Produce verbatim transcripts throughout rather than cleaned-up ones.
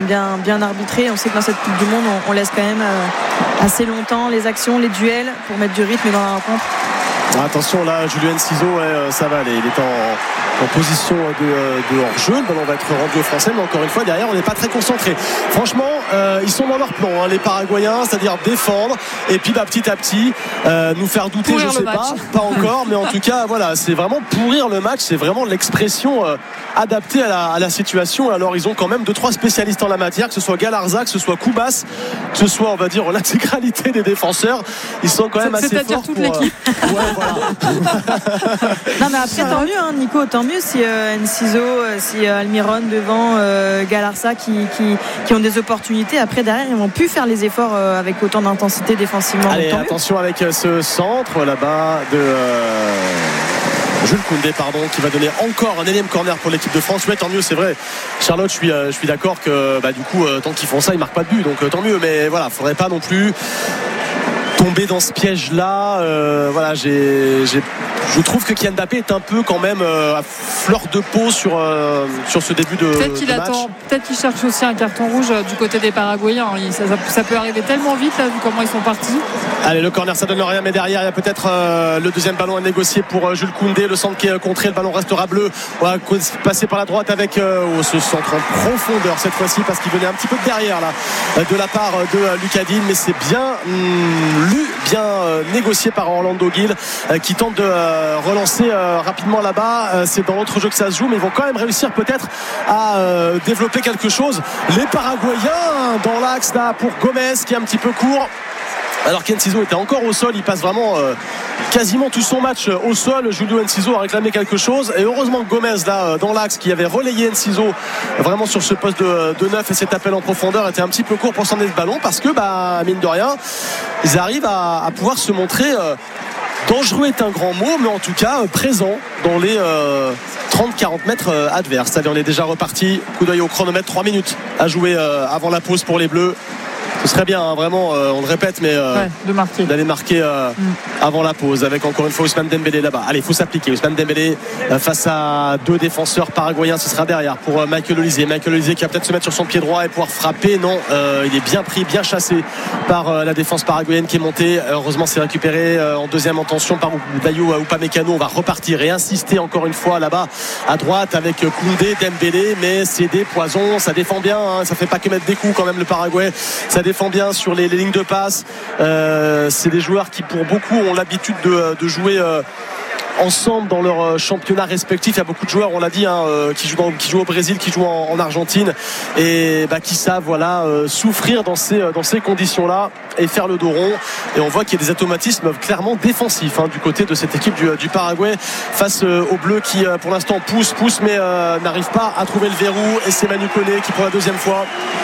bien, bien arbitré. On sait que dans cette Coupe du Monde, on, on laisse quand même euh, assez longtemps les actions, les duels pour mettre du rythme dans la rencontre. Attention là, Julio Enciso, ouais, ça va aller. Il est en, en position de, de hors-jeu. Le ballon va être rendu aux Français, mais encore une fois, derrière, on n'est pas très concentré. Franchement, euh, ils sont dans leur plan, hein, les Paraguayens, c'est-à-dire défendre et puis bah, petit à petit euh, nous faire douter. Pourrir je sais pas, pas encore, mais en tout cas, voilà, c'est vraiment pourrir le match. C'est vraiment l'expression euh, adaptée à la, à la situation. Alors, ils ont quand même deux trois spécialistes en la matière, que ce soit Galarza, que ce soit Koubas, que ce soit, on va dire, l'intégralité des défenseurs. Ils sont quand même c'est, assez c'est-à-dire forts toute pour, l'équipe. Euh, ouais, voilà. Non mais après tant mieux hein, Nico, tant mieux si euh, Enciso, euh, si euh, Almiron devant euh, Galarza qui, qui, qui ont des opportunités. Après derrière ils vont plus faire les efforts euh, avec autant d'intensité défensivement. Allez attention mieux. Avec ce centre là-bas de euh, Jules Koundé pardon, qui va donner encore un énième corner pour l'équipe de France. Ouais, tant mieux, c'est vrai Charlotte, je suis, euh, je suis d'accord que bah, du coup euh, tant qu'ils font ça ils marquent pas de but, donc euh, tant mieux, mais voilà, faudrait pas non plus tomber dans ce piège là. euh, voilà j'ai, j'ai, je trouve que Kylian Mbappé est un peu quand même euh, à fleur de peau sur, euh, sur ce début de, peut-être qu'il de attend, match. Peut-être qu'il cherche aussi un carton rouge euh, du côté des Paraguayens. Il, ça, ça peut arriver tellement vite là, vu comment ils sont partis. Allez, le corner ça donne rien, mais derrière il y a peut-être euh, le deuxième ballon à négocier pour euh, Jules Koundé. Le centre qui est contré, le ballon restera bleu. On va passer par la droite avec euh, oh, ce centre en profondeur cette fois-ci, parce qu'il venait un petit peu de derrière là, de la part de euh, Lucas Digne, mais c'est bien hum, lu, bien euh, négocié par Orlando Gil euh, qui tente de euh, relancer euh, rapidement là-bas. Euh, c'est dans l'autre jeu que ça se joue, mais ils vont quand même réussir peut-être à euh, développer quelque chose. Les Paraguayens dans l'axe là pour Gomez qui est un petit peu court. Alors qu'Enciso était encore au sol, il passe vraiment euh, quasiment tout son match au sol. Julio Enciso a réclamé quelque chose et heureusement que Gomez là dans l'axe qui avait relayé Enciso vraiment sur ce poste de, de neuf, et cet appel en profondeur était un petit peu court pour s'emmener le ballon, parce que bah mine de rien ils arrivent à, à pouvoir se montrer euh, dangereux est un grand mot, mais en tout cas euh, présent dans les euh, trente à quarante mètres euh, adverses. Allez, on est déjà reparti, coup d'œil au chronomètre, trois minutes à jouer euh, avant la pause pour les Bleus. Ce serait bien, hein, vraiment, euh, on le répète, mais euh, ouais, de marquer. d'aller marquer euh, mm. avant la pause, avec encore une fois Ousmane Dembélé là-bas. Allez, il faut s'appliquer. Ousmane Dembélé euh, face à deux défenseurs paraguayens, ce sera derrière pour euh, Michael Olise. Michael Olise qui va peut-être se mettre sur son pied droit et pouvoir frapper. Non, euh, il est bien pris, bien chassé par euh, la défense paraguayenne qui est montée. Heureusement, c'est récupéré euh, en deuxième intention par Dayo Upamecano. On va repartir et insister encore une fois là-bas à droite avec Koundé, Dembélé, mais c'est des poisons, ça défend bien, hein, ça fait pas que mettre des coups quand même le Paraguay. Ça défend bien sur les, les lignes de passe. Euh, c'est des joueurs qui pour beaucoup ont l'habitude de, de jouer euh, ensemble dans leur championnat respectif. Il y a beaucoup de joueurs, on l'a dit, hein, qui, jouent dans, qui jouent au Brésil, qui jouent en, en Argentine, et bah, qui savent voilà, euh, souffrir dans ces, dans ces conditions-là et faire le dos rond. Et on voit qu'il y a des automatismes clairement défensifs hein, du côté de cette équipe du, du Paraguay face euh, aux Bleus qui euh, pour l'instant pousse, pousse mais euh, n'arrive pas à trouver le verrou. Et c'est Manu Koné qui pour la deuxième fois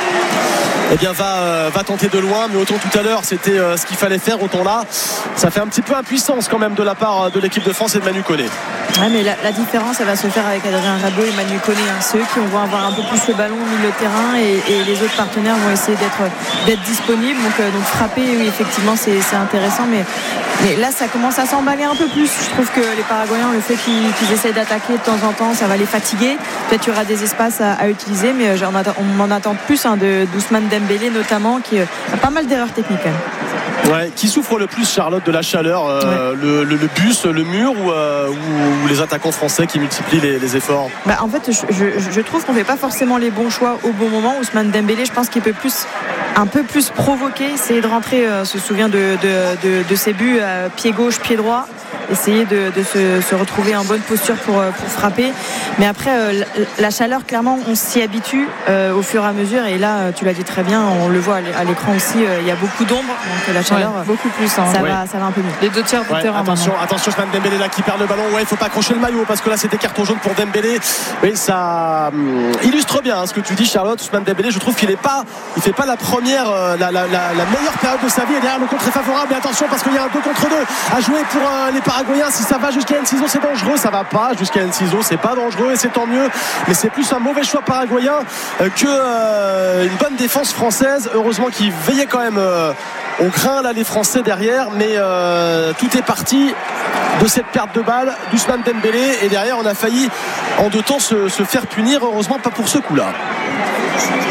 eh bien va, euh, va tenter de loin, mais autant tout à l'heure c'était euh, ce qu'il fallait faire, autant là ça fait un petit peu impuissance quand même de la part de l'équipe de France et de Manu Koné. Ouais, mais la, la différence elle va se faire avec Adrien Rabiot et Manu Koné, hein. C'est eux qui vont avoir un peu plus le ballon au milieu de terrain, et, et les autres partenaires vont essayer d'être, d'être disponibles, donc, euh, donc frapper, oui effectivement c'est, c'est intéressant, mais, mais là ça commence à s'emballer un peu plus. Je trouve que les Paraguayens, le fait qu'ils, qu'ils essayent d'attaquer de temps en temps, ça va les fatiguer. Peut-être qu'il y aura des espaces à, à utiliser, mais euh, on m'en attend plus hein, de d'Ousmane Dembélé notamment, qui a pas mal d'erreurs techniques quand même. Ouais, qui souffre le plus, Charlotte, de la chaleur, euh, ouais. le, le, le bus, le mur, ou, euh, ou, ou les attaquants français qui multiplient les, les efforts? Bah, en fait, je, je, je trouve qu'on fait pas forcément les bons choix au bon moment. Ousmane Dembélé, je pense qu'il peut plus, un peu plus provoquer, essayer de rentrer. Euh, se souvient de, de, de, de ses buts, euh, pied gauche, pied droit. Essayer de, de se, se retrouver en bonne posture pour, pour frapper. Mais après, euh, la chaleur, clairement, on s'y habitue euh, au fur et à mesure. Et là, tu l'as dit très bien, on le voit à l'écran aussi, euh, il y a beaucoup d'ombre. Donc la chaleur, ouais, beaucoup plus. Hein. Ça, ouais. va, ça va un peu mieux. Les deux tiers du ouais, terrain. Attention, attention, Ousmane Dembélé là qui perd le ballon. Ouais, il faut pas accrocher le maillot parce que là, c'était carton jaune pour Dembélé. Oui, ça hum, illustre bien hein, ce que tu dis, Charlotte. Ousmane Dembélé, je trouve qu'il est pas, il fait pas la première, euh, la, la, la, la meilleure période de sa vie. Et derrière, le contre est favorable. Et attention parce qu'il y a un deux contre deux à jouer pour euh, les Paraguayens. Si ça va jusqu'à Enciso, c'est dangereux. Ça va pas jusqu'à Enciso, c'est pas dangereux et c'est tant mieux. Mais c'est plus un mauvais choix paraguayen euh, que euh, une bonne défense française. Heureusement qu'ils veillaient quand même euh, au grain là les Français derrière. Mais euh, tout est parti de cette perte de balle d'Ousmane Dembélé. Et derrière, on a failli en deux temps se, se faire punir. Heureusement, pas pour ce coup-là.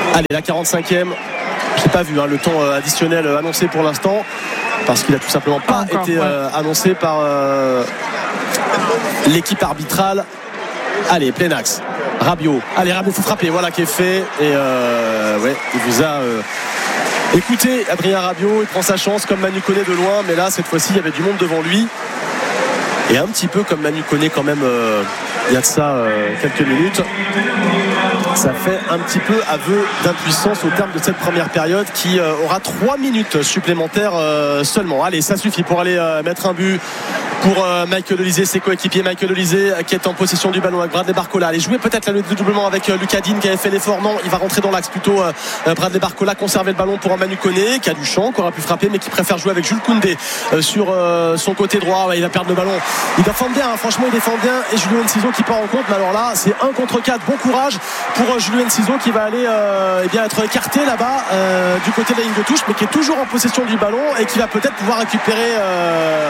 Allez, la quarante-cinquième. Je n'ai pas vu hein, le temps additionnel annoncé pour l'instant, parce qu'il n'a tout simplement pas Encore, été ouais. euh, annoncé par euh, l'équipe arbitrale. Allez, plein axe. Rabiot. Allez, Rabiot, faut frapper. Voilà qui est fait. Et euh, ouais, il vous a euh, écoutez, Adrien Rabiot. Il prend sa chance comme Manu Koné de loin, mais là, cette fois-ci, il y avait du monde devant lui. Et un petit peu comme Manu Koné quand même, euh, il y a de ça euh, quelques minutes. Ça fait un petit peu aveu d'impuissance au terme de cette première période qui euh, aura trois minutes supplémentaires euh, seulement. Allez, ça suffit pour aller euh, mettre un but pour euh, Michael Olise, ses coéquipiers. Michael Olise euh, qui est en possession du ballon avec Bradley Barcola. Allez, jouer peut-être le doublement avec euh, Lucas Digne qui avait fait l'effort. Non, il va rentrer dans l'axe plutôt. Euh, Bradley Barcola conserver le ballon pour Manu Koné qui a du champ, qui aura pu frapper, mais qui préfère jouer avec Jules Koundé euh, sur euh, son côté droit. Ouais, il va perdre le ballon. Il défend bien, hein, franchement, il défend bien. Et Julio Enciso qui part en compte. Mais alors là, c'est un contre quatre. Bon courage pour euh, Julio Enciso qui va aller euh, eh bien, être écarté là-bas euh, du côté de la ligne de touche, mais qui est toujours en possession du ballon et qui va peut-être pouvoir récupérer euh,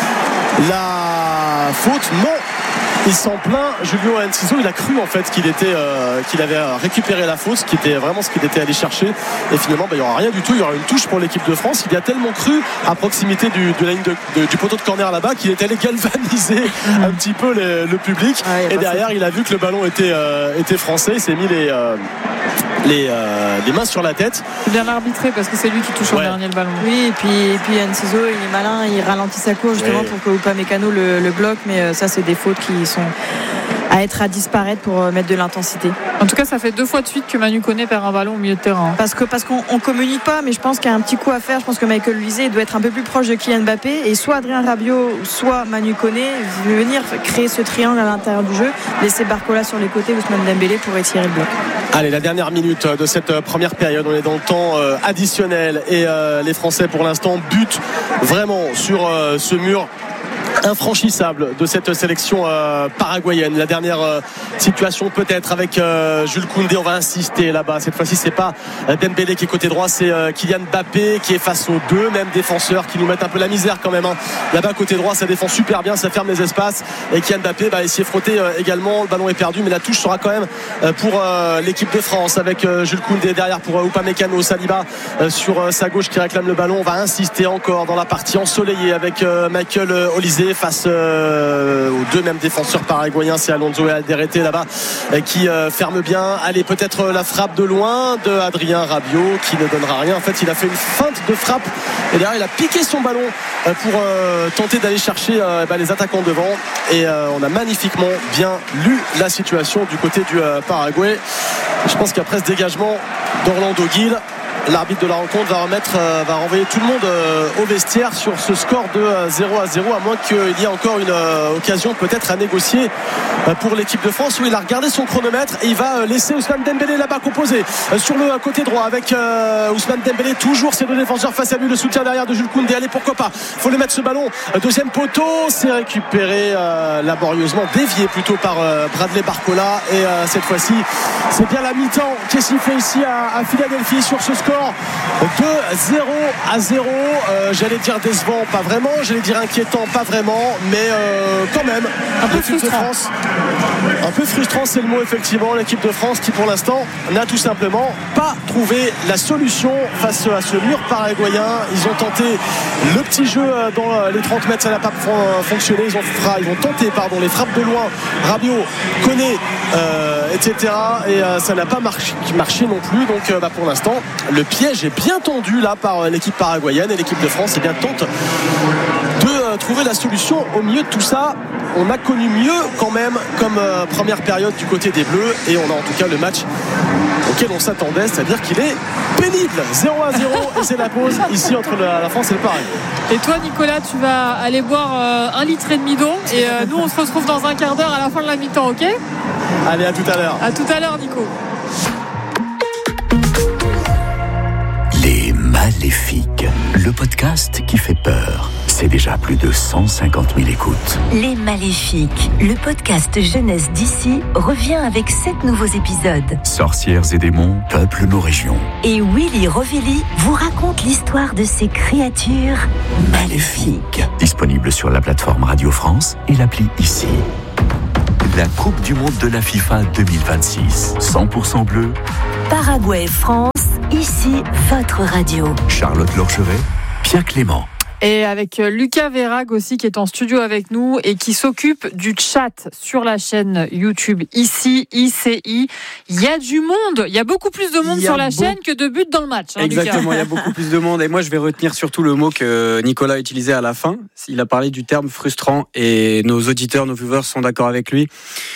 la faute. Non, il s'en plaint. Julio Enciso, il a cru en fait qu'il était euh, qu'il avait récupéré la faute, ce qui était vraiment ce qu'il était allé chercher, et finalement bah, il n'y aura rien du tout. Il y aura une touche pour l'équipe de France. Il y a tellement cru à proximité du, de la ligne de, de, du poteau de corner là-bas qu'il est allé galvaniser un petit peu les, le public, ah, et derrière il a vu que le ballon était, euh, était français. Il s'est mis les euh, Les, euh, les mains sur la tête. C'est bien arbitré parce que c'est lui qui touche ouais. en dernier le ballon. Oui, et puis, et puis Enciso, il est malin, il ralentit sa course justement ouais. pour que Upamecano le, le bloque, mais euh, ça c'est des fautes qui sont à être à disparaître pour euh, mettre de l'intensité. En tout cas, ça fait deux fois de suite que Manu Koné perd un ballon au milieu de terrain. Parce que parce qu'on on communique pas, mais je pense qu'il y a un petit coup à faire. Je pense que Michael Olise doit être un peu plus proche de Kylian Mbappé, et soit Adrien Rabiot, soit Manu Koné venir créer ce triangle à l'intérieur du jeu, laisser Barcola sur les côtés, Ousmane Dembélé pour étirer le bloc. Allez, la dernière minute de cette première période, on est dans le temps euh, additionnel, et euh, les Français pour l'instant butent vraiment sur euh, ce mur infranchissable de cette sélection euh, paraguayenne. La dernière euh, situation peut-être avec euh, Jules Koundé. On va insister là-bas. Cette fois-ci, c'est pas euh, Dembélé qui est côté droit, c'est euh, Kylian Mbappé qui est face aux deux mêmes défenseurs qui nous mettent un peu la misère quand même. Hein. Là-bas côté droit, ça défend super bien, ça ferme les espaces. Et Kylian Mbappé va essayer de frotter euh, également. Le ballon est perdu, mais la touche sera quand même euh, pour euh, l'équipe de France avec euh, Jules Koundé derrière pour euh, Upamecano. Saliba euh, sur euh, sa gauche qui réclame le ballon. On va insister encore dans la partie ensoleillée avec euh, Michael Olise face euh, aux deux mêmes défenseurs paraguayens. C'est Alonso et Alderete là-bas euh, qui euh, ferment bien. Allez, peut-être la frappe de loin de Adrien Rabiot qui ne donnera rien. En fait, il a fait une feinte de frappe et derrière il a piqué son ballon euh, pour euh, tenter d'aller chercher euh, bah, les attaquants devant, et euh, on a magnifiquement bien lu la situation du côté du euh, Paraguay. Je pense qu'après ce dégagement d'Orlando Gil, l'arbitre de la rencontre va remettre, euh, va renvoyer tout le monde euh, au vestiaire sur ce score de euh, zéro à zéro, à moins qu'il y ait encore une euh, occasion peut-être à négocier euh, pour l'équipe de France, où il a regardé son chronomètre et il va euh, laisser Ousmane Dembélé là-bas composé euh, sur le côté droit avec euh, Ousmane Dembélé, toujours ses deux défenseurs face à lui, le soutien derrière de Jules Koundé. Allez, pourquoi pas, faut le mettre ce ballon, euh, deuxième poteau, c'est récupéré euh, laborieusement, dévié plutôt par euh, Bradley Barcola, et euh, cette fois-ci c'est bien la mi-temps qui est sifflée ici à, à Philadelphie sur ce score de zéro à zéro. euh, j'allais dire décevant, pas vraiment, j'allais dire inquiétant, pas vraiment, mais euh, quand même un peu frustrant. France, un peu frustrant, c'est le mot effectivement. L'équipe de France qui pour l'instant n'a tout simplement pas trouvé la solution face à ce mur paraguayen. Ils ont tenté le petit jeu dans les trente mètres, ça n'a pas fonctionné. Ils ont, ils ont tenté pardon, les frappes de loin, Rabiot, Koné, euh, et cetera, et euh, ça n'a pas marché, marché non plus. Donc euh, bah, pour l'instant le piège est bien tendu là par l'équipe paraguayenne, et l'équipe de France eh bien, tente de euh, trouver la solution au milieu de tout ça. On a connu mieux quand même comme euh, première période du côté des Bleus, et on a en tout cas le match auquel on s'attendait, c'est-à-dire qu'il est pénible. zéro à zéro et c'est la pause ici entre la, la France et le Paraguay. Et toi Nicolas, tu vas aller boire euh, un litre et demi d'eau, et euh, nous on se retrouve dans un quart d'heure à la fin de la mi-temps, ok? Allez, à tout à l'heure. À tout à l'heure Nico. Les Maléfiques, le podcast qui fait peur. C'est déjà plus de cent cinquante mille écoutes. Les Maléfiques, le podcast jeunesse d'ici, revient avec sept nouveaux épisodes. Sorcières et démons peuplent nos régions. Et Willy Rovelli vous raconte l'histoire de ces créatures maléfiques. Disponible sur la plateforme Radio France et l'appli Ici. la Coupe du Monde de la FIFA deux mille vingt-six. cent pour cent bleu. Paraguay, France, ici votre radio. Charlotte Lorcheret, Pierre Clément. Et avec Lucas Verag aussi qui est en studio avec nous et qui s'occupe du chat sur la chaîne YouTube ici, I C I. Il y a du monde, il y a beaucoup plus de monde sur la beau... chaîne que de buts dans le match. Hein, Exactement, Lucas. Il y a beaucoup plus de monde. Et moi, je vais retenir surtout le mot que Nicolas a utilisé à la fin. Il a parlé du terme frustrant et nos auditeurs, nos viewers sont d'accord avec lui.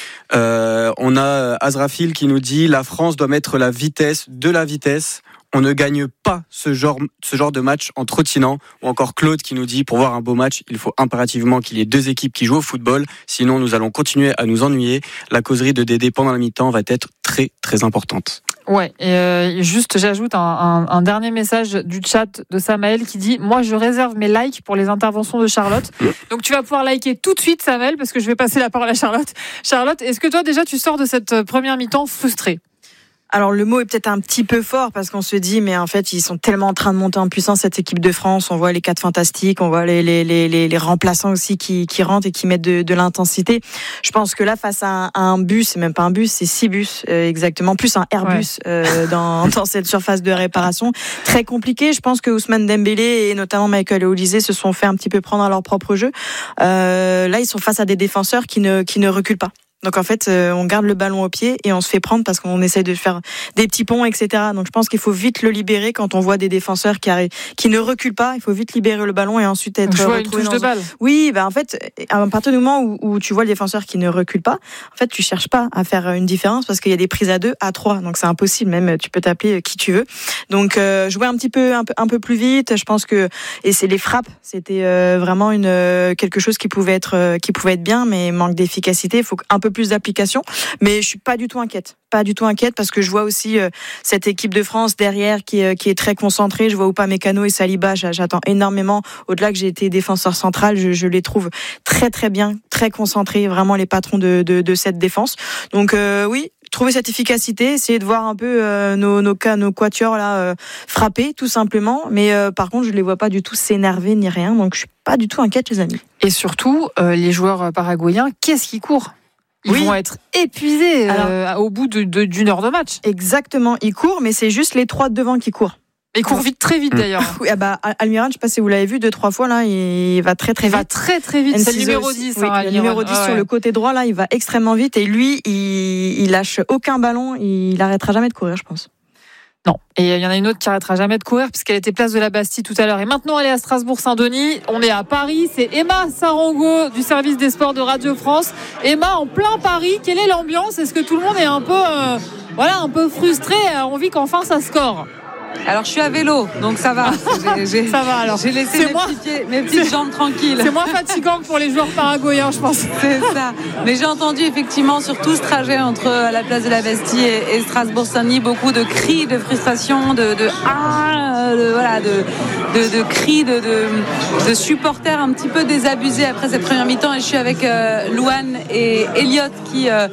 Euh, on a Azrafil qui nous dit la France doit mettre la vitesse de la vitesse. On ne gagne pas ce genre, ce genre de match en trottinant. Ou encore Claude qui nous dit pour voir un beau match, il faut impérativement qu'il y ait deux équipes qui jouent au football. Sinon, nous allons continuer à nous ennuyer. La causerie de Dédé pendant la mi-temps va être très très importante. Ouais, et euh, juste j'ajoute un, un, un dernier message du chat de Samaël qui dit moi je réserve mes likes pour les interventions de Charlotte. Donc tu vas pouvoir liker tout de suite Samaël parce que je vais passer la parole à Charlotte. Charlotte, est-ce que toi déjà tu sors de cette première mi-temps frustrée ? Alors le mot est peut-être un petit peu fort parce qu'on se dit mais en fait ils sont tellement en train de monter en puissance cette équipe de France. On voit les quatre fantastiques, on voit les les les les, les remplaçants aussi qui qui rentrent et qui mettent de, de l'intensité. Je pense que là face à un, à un bus, c'est même pas un bus, c'est six bus euh, exactement, plus un Airbus ouais. euh, dans dans cette surface de réparation très compliqué. Je pense que Ousmane Dembélé et notamment Michael Olise se sont fait un petit peu prendre à leur propre jeu. Euh, là ils sont face à des défenseurs qui ne qui ne reculent pas. Donc en fait, euh, on garde le ballon au pied et on se fait prendre parce qu'on essaie de faire des petits ponts, et cetera. Donc je pense qu'il faut vite le libérer quand on voit des défenseurs qui arrivent, qui ne reculent pas. Il faut vite libérer le ballon et ensuite être retrouvé une touche dans... de balle. Oui, bah en fait, à partir du moment où, où tu vois le défenseur qui ne recule pas, en fait, tu cherches pas à faire une différence parce qu'il y a des prises à deux, à trois. Donc c'est impossible. Même tu peux t'appeler qui tu veux. Donc euh, jouer un petit peu, un peu, un peu plus vite. Je pense que et c'est les frappes. C'était euh, vraiment une quelque chose qui pouvait être euh, qui pouvait être bien, mais manque d'efficacité. Il faut un peu plus d'application, mais je suis pas du tout inquiète. Pas du tout inquiète parce que je vois aussi euh, cette équipe de France derrière qui est, qui est très concentrée. Je vois Upamecano et Saliba, j'attends énormément. Au-delà que j'ai été défenseur central, je, je les trouve très très bien, très concentrés, vraiment les patrons de, de, de cette défense. Donc euh, oui, trouver cette efficacité, essayer de voir un peu euh, nos, nos, nos quatuors là euh, frapper tout simplement. Mais euh, par contre, je les vois pas du tout s'énerver ni rien. Donc je suis pas du tout inquiète, les amis. Et surtout, euh, les joueurs paraguayens, qu'est-ce qui court ? Ils oui. vont être épuisés euh, Alors, au bout de, de, d'une heure de match. Exactement, ils courent, mais c'est juste les trois de devant qui courent. Ils courent vite, très vite d'ailleurs. Oui, ah bah, Almiron, je ne sais pas si vous l'avez vu deux, trois fois, là, il va très très vite. Il va très très vite, c'est le numéro dix. Oui, hein, le numéro dix ah, sur ouais. le côté droit, là, il va extrêmement vite. Et lui, il, il lâche aucun ballon, il n'arrêtera jamais de courir, je pense. Non. Et il y en a une autre qui arrêtera jamais de courir puisqu'elle était place de la Bastille tout à l'heure. Et maintenant, elle est à Strasbourg-Saint-Denis. On est à Paris. C'est Emma Sarango du service des sports de Radio France. Emma, en plein Paris, quelle est l'ambiance ? Est-ce que tout le monde est un peu, euh, voilà, un peu frustré, a envie qu'enfin ça score ? Alors je suis à vélo, donc ça va. J'ai, j'ai, ça va alors. J'ai laissé mes, moins, petits, mes petites jambes tranquilles. C'est moins fatigant que pour les joueurs paraguayens, je pense. C'est ça. Mais j'ai entendu effectivement sur tout ce trajet entre la place de la Bastille et, et Strasbourg-Saint-Denis beaucoup de cris de frustration, de, de ah, de, voilà, de, de, de cris, de, de, de supporters un petit peu désabusés après cette première mi-temps. Et je suis avec euh, Louane et Elliot qui euh,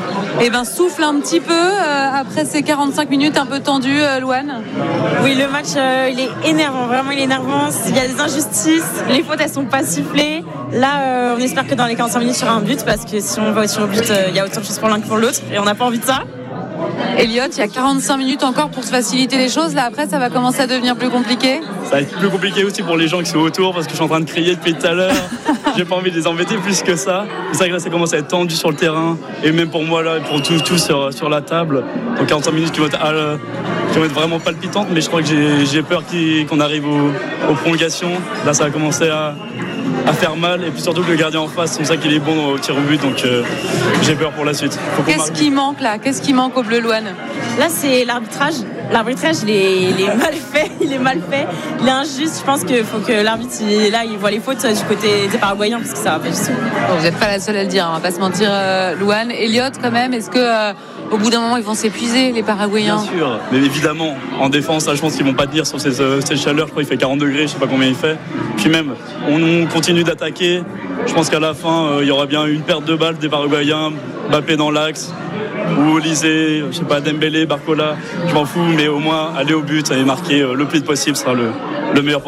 eh ben, soufflent un petit peu euh, après ces quarante-cinq minutes un peu tendues. Euh, Louane. Oui, le match, euh, il est énervant, vraiment il est énervant. Il y a des injustices, les fautes elles sont pas sifflées. Là, euh, on espère que dans les quarante-cinq minutes, il y aura un but parce que si on va sur le but, euh, il y a autant de choses pour l'un que pour l'autre et on n'a pas envie de ça. Elliot, il y a quarante-cinq minutes encore pour se faciliter les choses. Là, après, ça va commencer à devenir plus compliqué. Ça va être plus compliqué aussi pour les gens qui sont autour parce que je suis en train de crier depuis tout à l'heure. J'ai pas envie de les embêter plus que ça. C'est vrai que là, ça commence à être tendu sur le terrain et même pour moi, là, pour tous tout sur, sur la table. Donc quarante-cinq minutes qui vont être, euh, qui vont être vraiment palpitantes, mais je crois que j'ai, j'ai peur qu'on arrive aux, aux prolongations. Là, ça va commencer à. à faire mal et puis surtout que le gardien en face, c'est ça qu'il est bon au tir au but, donc euh, j'ai peur pour la suite. Qu'est-ce qui manque là ? Qu'est-ce qui manque au Bleu Louane ? Là, c'est l'arbitrage. L'arbitrage, il est, il est mal fait, il est mal fait, il est injuste. Je pense qu'il faut que l'arbitre, il, là, il voit les fautes du côté des Paraguayens parce que ça va pas du tout. Bon, vous n'êtes pas la seule à le dire, on va pas se mentir, euh, Louane. Elliot, quand même, est-ce que euh, au bout d'un moment, ils vont s'épuiser, les Paraguayens ? Bien sûr, mais évidemment, en défense, là, je pense qu'ils vont pas tenir sur cette, euh, cette chaleur. Je crois qu'il fait quarante degrés, je sais pas combien il fait. Puis même, on, on continue d'attaquer. Je pense qu'à la fin, euh, il y aura bien une perte de balles des Paraguayens, Mbappé dans l'axe. Ou Olysée, je sais pas, Dembélé, Barcola, je m'en fous, mais au moins aller au but et marquer le plus possible sera le, le meilleur pour nous.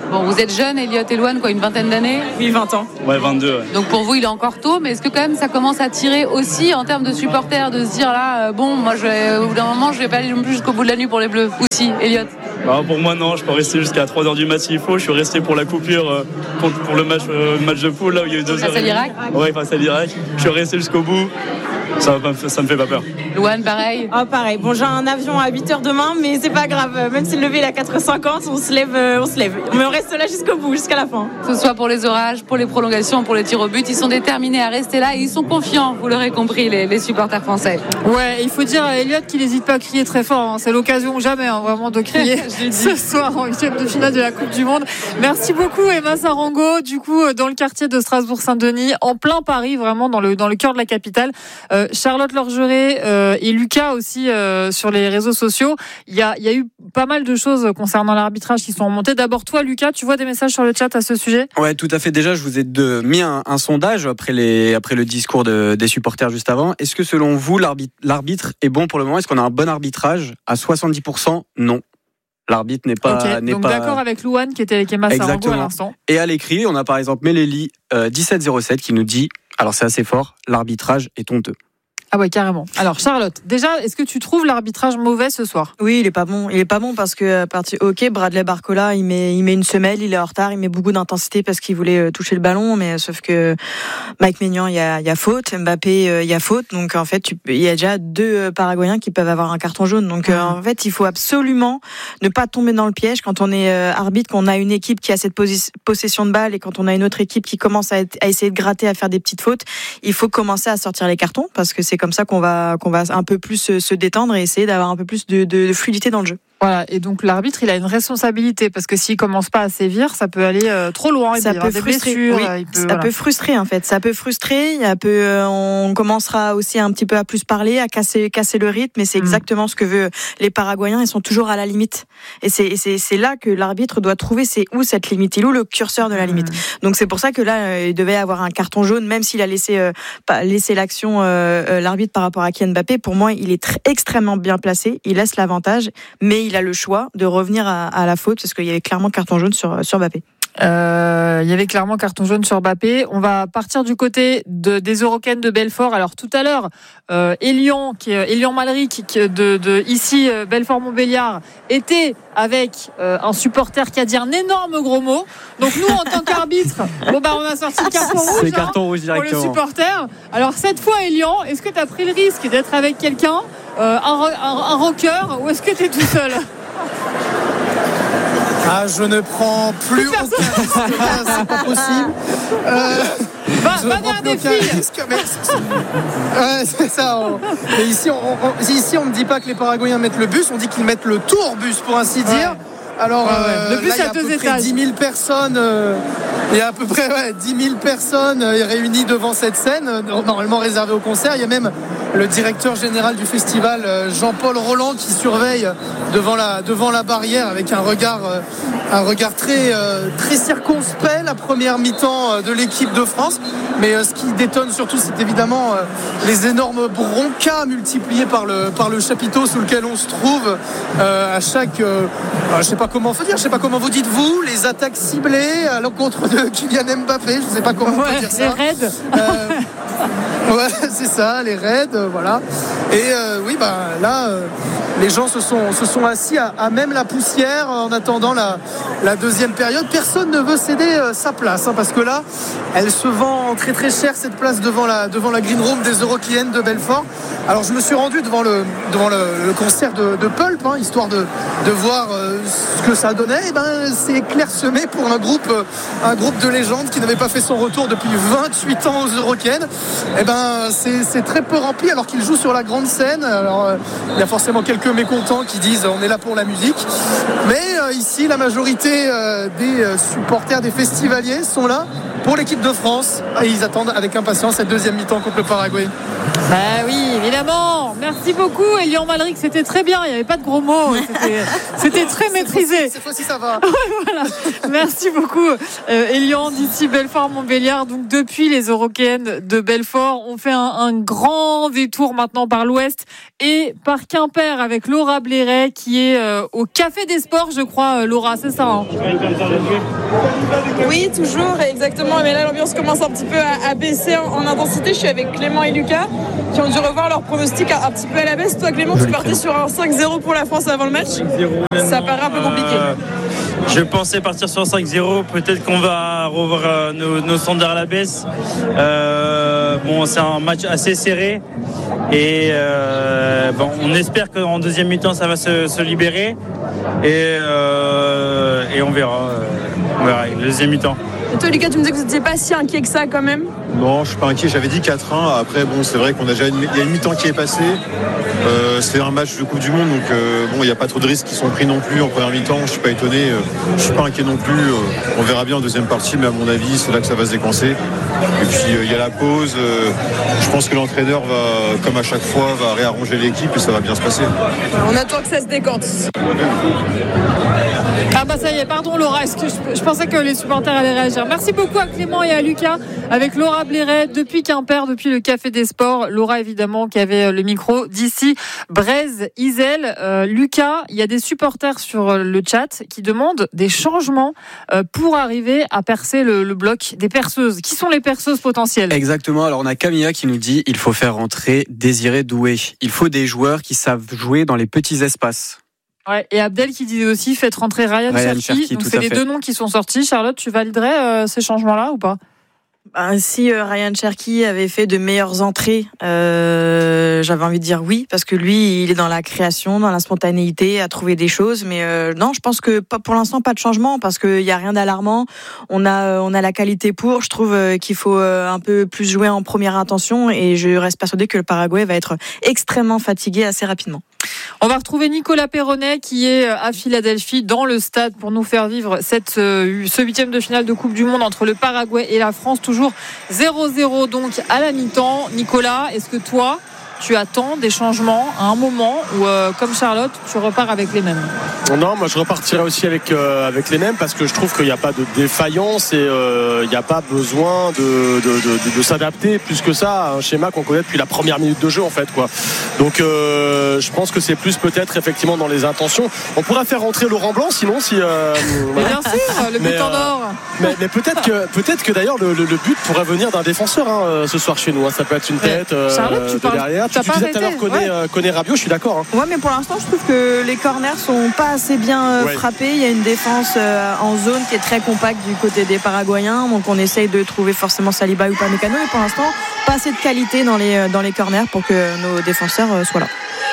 Bon, vous êtes jeunes, Elliot et Louane, quoi, une vingtaine d'années ? Oui, vingt ans. Ouais, vingt-deux. Ouais. Donc pour vous, il est encore tôt, mais est-ce que quand même ça commence à tirer aussi en termes de supporters, de se dire là, euh, bon, moi, je vais, au bout d'un moment, je vais pas aller non plus jusqu'au bout de la nuit pour les Bleus. Ou si, Elliot ? Bah, pour moi, non, je peux rester jusqu'à trois heures du mat s'il faut. Je suis resté pour la coupure, euh, pour, pour le match, euh, match de poule, là où il y a eu deux heures. Face à l'Irak ? Ouais, face à l'Irak. Je suis resté jusqu'au bout. Ça, ça me fait pas peur. Louane, pareil. Ah, pareil. Bon, j'ai un avion à huit heures demain, mais c'est pas grave. Même si le lever est à quatre heures cinquante, on se lève, on se lève. Mais on reste là jusqu'au bout, jusqu'à la fin. Que ce soit pour les orages, pour les prolongations, pour les tirs au but, ils sont déterminés à rester là et ils sont confiants, vous l'aurez compris, les, les supporters français. Ouais, il faut dire à Elliot qu'il n'hésite pas à crier très fort. Hein. C'est l'occasion ou jamais, hein, vraiment, de crier ce soir en huitième de finale de la Coupe du Monde. Merci beaucoup, Emma Sarango. Du coup, dans le quartier de Strasbourg-Saint-Denis, en plein Paris, vraiment dans le, dans le cœur de la capitale. Euh, Charlotte Lorgeret euh, et Lucas aussi euh, sur les réseaux sociaux. Il y a, il y a eu pas mal de choses concernant l'arbitrage qui sont remontées. D'abord, toi, Lucas, tu vois des messages sur le chat à ce sujet ? Ouais, tout à fait. Déjà, je vous ai de, mis un, un sondage après, les, après le discours de, des supporters juste avant. Est-ce que selon vous, l'arbitre, l'arbitre est bon pour le moment ? Est-ce qu'on a un bon arbitrage ? À soixante-dix pour cent, non. L'arbitre n'est pas... Okay, n'est donc pas... d'accord avec Louane qui était avec Emma Sarango à l'instant. Et à l'écrit, on a par exemple Mélélie euh, dix-sept zéro sept qui nous dit, alors c'est assez fort, l'arbitrage est honteux. Ah ouais, carrément. Alors Charlotte, déjà, est-ce que tu trouves l'arbitrage mauvais ce soir ? Oui, il est pas bon. Il est pas bon parce que à partir, ok, Bradley Barcola, il met, il met une semelle, il est en retard, il met beaucoup d'intensité parce qu'il voulait toucher le ballon, mais sauf que Mike Maignan, il y a, il y a faute, Mbappé, il y a faute, donc en fait, tu, il y a déjà deux Paraguayens qui peuvent avoir un carton jaune. Donc mmh. en fait, il faut absolument ne pas tomber dans le piège quand on est arbitre, qu'on a une équipe qui a cette posi- possession de balle et quand on a une autre équipe qui commence à, être, à essayer de gratter, à faire des petites fautes. Il faut commencer à sortir les cartons parce que c'est comme ça qu'on va qu'on va un peu plus se détendre et essayer d'avoir un peu plus de, de, de fluidité dans le jeu. Voilà, et donc l'arbitre, il a une responsabilité parce que s'il commence pas à sévir, ça peut aller euh, trop loin. Ça peut frustrer. Blessures, oui, il peut, ça voilà. peut frustrer en fait. Ça peut frustrer. Il y a peu, euh, on commencera aussi un petit peu à plus parler, à casser, casser le rythme. Et c'est mmh. exactement ce que veulent les Paraguayens. Ils sont toujours à la limite. Et c'est, et c'est, c'est là que l'arbitre doit trouver c'est où cette limite, il est où le curseur de la limite. Mmh. Donc c'est pour ça que là, euh, il devait avoir un carton jaune, même s'il a laissé, euh, pas, laissé l'action euh, euh, l'arbitre par rapport à Kylian Mbappé. Pour moi, il est très, extrêmement bien placé. Il laisse l'avantage, mais il a le choix de revenir à, à la faute parce qu'il y avait clairement carton jaune sur, sur Mbappé. Euh, il y avait clairement carton jaune sur Mbappé. On va partir du côté de, des Eurocaines de Belfort. Alors tout à l'heure, euh, Elian, qui est Elian Malric, qui de, de ici euh, Belfort-Montbéliard, était avec euh, un supporter qui a dit un énorme gros mot. Donc nous, en tant qu'arbitre, bon bah on a sorti le carton rouge, c'est carton rouge hein, pour le supporter. Alors cette fois, Elian, est-ce que tu as pris le risque d'être avec quelqu'un, euh, un, un, un rocker, ou est-ce que tu es tout seul ? Ah, je ne prends plus, plus aucun risque, là, c'est pas possible. Euh, va va vers des filles. Risque, mais c'est, ouais, c'est ça. On, mais ici, on, on, ici, on ne dit pas que les Paraguayens mettent le bus, on dit qu'ils mettent le tourbus, pour ainsi dire. Ouais. Alors, ouais, ouais. Euh, le bus là, il y a à deux à peu étages. près dix mille personnes. Euh, il y a à peu près ouais, dix mille personnes euh, réunies devant cette scène, euh, normalement réservée au concert. Il y a même le directeur général du festival, euh, Jean-Paul Roland, qui surveille devant la, devant la barrière avec un regard, euh, un regard très, euh, très circonspect, la première mi-temps euh, de l'équipe de France. Mais euh, ce qui détonne surtout, c'est évidemment euh, les énormes broncas multipliés par le, par le chapiteau sous lequel on se trouve euh, à chaque... Euh, je sais pas comment faut dire, je sais pas comment vous dites vous, les attaques ciblées à l'encontre de Kylian Mbappé, je sais pas comment ouais, on peut dire ça. Les raids. Euh, ouais, c'est ça, les raids, euh, voilà. Et euh, oui, bah là, euh, les gens se sont, se sont assis à, à même la poussière en attendant la, la deuxième période. Personne ne veut céder euh, sa place, hein, parce que là, elle se vend très très cher cette place devant la, devant la Green Room des Eurocliennes de Belfort. Alors je me suis rendu devant le, devant le, le concert de, de Pulp, hein, histoire de, de voir euh, ce que ça donnait. Et ben c'est clairsemé pour un groupe, euh, un groupe de légendes qui n'avait pas fait son retour depuis vingt-huit ans aux Eurocliennes. Et ben c'est, c'est très peu rempli alors qu'ils jouent sur la grande scène. Alors euh, il y a forcément quelques mécontents qui disent on est là pour la musique. Mais euh, ici la majorité euh, des supporters, des festivaliers sont là pour l'équipe de France. Et ils attendent avec impatience cette deuxième mi-temps contre le Paraguay. Bah oui, évidemment. Merci beaucoup, Elian Malric. C'était très bien. Il n'y avait pas de gros mots. C'était, c'était très maîtrisé. Cette fois-ci, ça va. Ouais, voilà. Merci beaucoup, euh, Elian, d'ici Belfort-Montbéliard. Donc, depuis les Eurokéennes de Belfort, on fait un, un grand détour maintenant par l'ouest et par Quimper avec Laura Blairet qui est euh, au Café des Sports, je crois, euh, Laura, c'est ça hein? Oui, toujours, exactement. Mais là, l'ambiance commence un petit peu à, à baisser en, en intensité. Je suis avec Clément et Lucas qui ont dû revoir leur pronostic un, un petit peu à la baisse. Toi, Clément, tu partais sur un cinq zéro pour la France avant le match. Ça paraît un peu compliqué. Euh, je pensais partir sur cinq zéro. Peut-être qu'on va revoir euh, nos, nos standards à la baisse. Euh, bon, c'est un match assez serré. Et euh, bon, on espère qu'en deuxième mi-temps, ça va se, se libérer. Et, euh, et on verra. On verra le deuxième mi-temps. Et toi, Lucas, tu me disais que vous n'étiez pas si inquiet que ça quand même? Non, je suis pas inquiet. J'avais dit quatre un. Après, bon, c'est vrai qu'on a déjà une, il y a une mi-temps qui est passée. Euh, c'est un match de Coupe du Monde, donc euh, bon, il n'y a pas trop de risques qui sont pris non plus en première mi-temps. Je suis pas étonné. Euh, je suis pas inquiet non plus. Euh, on verra bien en deuxième partie, mais à mon avis, c'est là que ça va se décoincer. Et puis il euh, y a la pause. Euh, je pense que l'entraîneur va, comme à chaque fois, va réarranger l'équipe et ça va bien se passer. On attend que ça se décante. Ah bah ça y est, pardon Laura, est-ce que je, je pensais que les supporters allaient réagir. Merci beaucoup à Clément et à Lucas avec Laura Blairet depuis Quimper, depuis le Café des Sports. Laura évidemment qui avait le micro d'ici Brézes-Isel. Euh, Lucas, il y a des supporters sur le chat qui demandent des changements euh, pour arriver à percer le, le bloc des perceuses. Qui sont les perceuses potentielles? Exactement, alors on a Camilla qui nous dit il faut faire rentrer Désiré Doué. Il faut des joueurs qui savent jouer dans les petits espaces. Ouais, et Abdel qui disait aussi faites rentrer Ryan, Ryan Cherki. Cherki. Donc c'est les deux noms qui sont sortis. Charlotte, tu validerais euh, ces changements-là ou pas? Ben, si euh, Ryan Cherki avait fait de meilleures entrées, euh, j'avais envie de dire oui, parce que lui, il est dans la création, dans la spontanéité, à trouver des choses. Mais euh, non, je pense que pas, pour l'instant, pas de changement, parce qu'il n'y a rien d'alarmant. On a, on a la qualité pour. Je trouve euh, qu'il faut euh, un peu plus jouer en première intention, et je reste persuadée que le Paraguay va être extrêmement fatigué assez rapidement. On va retrouver Nicolas Perronnet qui est à Philadelphie dans le stade pour nous faire vivre cette, ce huitième de finale de Coupe du Monde entre le Paraguay et la France. Toujours zéro zéro donc à la mi-temps. Nicolas, est-ce que toi tu attends des changements à un moment ou euh, comme Charlotte tu repars avec les mêmes? Non, moi je repartirai aussi avec, euh, avec les mêmes parce que je trouve qu'il n'y a pas de défaillance et euh, il n'y a pas besoin de, de, de, de s'adapter plus que ça à un schéma qu'on connaît depuis la première minute de jeu en fait quoi. Donc euh, je pense que c'est plus peut-être effectivement dans les intentions. On pourrait faire rentrer Laurent Blanc sinon si euh, mais bien sûr le but mais, en or euh, mais, mais peut-être que, peut-être que d'ailleurs le, le, le but pourrait venir d'un défenseur hein, ce soir chez nous hein. Ça peut être une tête euh, Charlotte, tu de parles, derrière tu, tu disais tout à l'heure connaît, ouais. euh, connaît Rabiot, je suis d'accord hein. Ouais, mais pour l'instant je trouve que les corners sont pas assez bien euh, ouais. frappés. Il y a une défense euh, en zone qui est très compacte du côté des Paraguayens, donc on essaye de trouver forcément Saliba ou Upamecano, et pour l'instant pas assez de qualité dans les, dans les corners pour que nos défenseurs euh, soient là.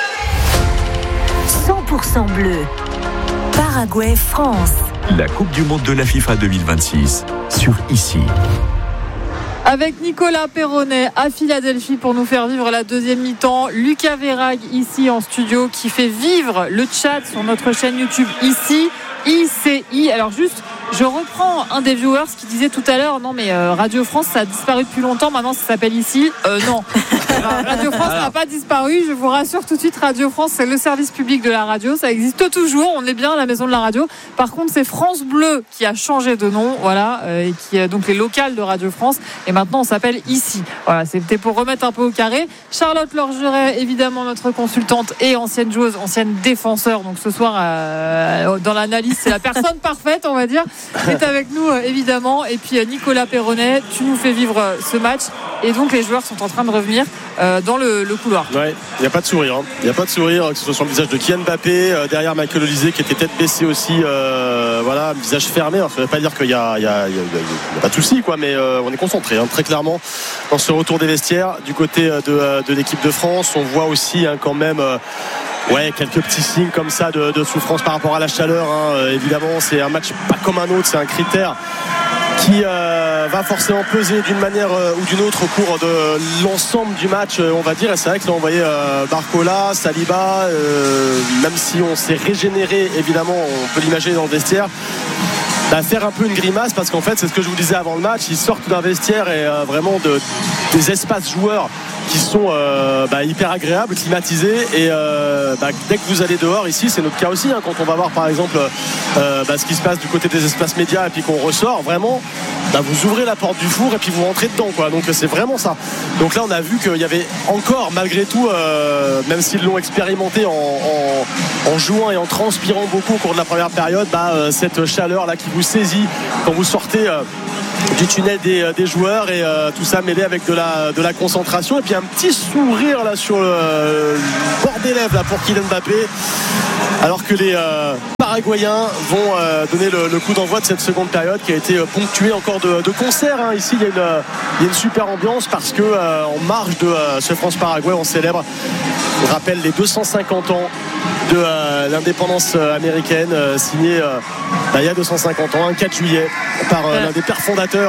cent pour cent bleu, Paraguay-France. La Coupe du Monde de la FIFA deux mille vingt-six sur Ici. Avec Nicolas Perronnet à Philadelphie pour nous faire vivre la deuxième mi-temps. Lucas Verhaeghe ici en studio qui fait vivre le chat sur notre chaîne YouTube Ici, I C I. Alors juste, je reprends un des viewers qui disait tout à l'heure non mais euh, Radio France ça a disparu depuis longtemps, maintenant ça s'appelle Ici. Euh, non, Radio France n'a pas disparu, je vous rassure tout de suite. Radio France c'est le service public de la radio, ça existe toujours, on est bien à la maison de la radio. Par contre c'est France Bleu qui a changé de nom, voilà, euh, et qui est donc les locales de Radio France, et maintenant on s'appelle Ici. Voilà, c'était pour remettre un peu au carré. Charlotte Lorgeret, évidemment notre consultante et ancienne joueuse, ancienne défenseur, donc ce soir euh, dans l'analyse c'est la personne parfaite on va dire, est avec nous évidemment. Et puis Nicolas Perronnet, tu nous fais vivre ce match, et donc les joueurs sont en train de revenir euh, dans le, le couloir. Ouais, il n'y a pas de sourire, il hein. n'y a pas de sourire, que ce soit sur le visage de Kylian Mbappé, euh, derrière Michael Olise qui était tête baissée aussi, euh, voilà, visage fermé. Alors, ça ne veut pas dire qu'il n'y a, y a, y a, y a pas de souci quoi, mais euh, on est concentré hein, très clairement dans ce retour des vestiaires du côté de, de l'équipe de France. On voit aussi hein, quand même euh, ouais, quelques petits signes comme ça de, de souffrance par rapport à la chaleur hein. euh, évidemment c'est un match pas comme un autre, c'est un critère qui euh, va forcément peser d'une manière euh, ou d'une autre au cours de l'ensemble du match euh, on va dire. Et c'est vrai que là on voyait euh, Barcola, Saliba, euh, même si on s'est régénéré évidemment, on peut l'imaginer dans le vestiaire, bah, faire un peu une grimace parce qu'en fait c'est ce que je vous disais avant le match, ils sortent d'un vestiaire et euh, vraiment de, des espaces joueurs qui sont euh, bah, hyper agréables, climatisés et euh, bah, dès que vous allez dehors ici, c'est notre cas aussi hein, quand on va voir par exemple euh, bah, ce qui se passe du côté des espaces médias et puis qu'on ressort vraiment bah, vous ouvrez la porte du four et puis vous rentrez dedans quoi. Donc c'est vraiment ça. Donc là on a vu qu'il y avait encore malgré tout euh, même s'ils l'ont expérimenté en, en, en jouant et en transpirant beaucoup au cours de la première période, bah, euh, cette chaleur là qui vous saisit quand vous sortez euh, du tunnel des, des joueurs et euh, tout ça mêlé avec de la, de la concentration et puis un petit sourire là sur le, le bord des lèvres là, pour Kylian Mbappé alors que les euh, Paraguayens vont euh, donner le, le coup d'envoi de cette seconde période qui a été ponctuée encore de, de concerts hein. Ici il y, a une, il y a une super ambiance parce que euh, en marge de euh, ce France-Paraguay on célèbre, on rappelle les deux cent cinquante ans de euh, l'indépendance euh, américaine euh, signée euh, bah, il y a deux cent cinquante ans, un quatre juillet par euh, l'un des pères fondateurs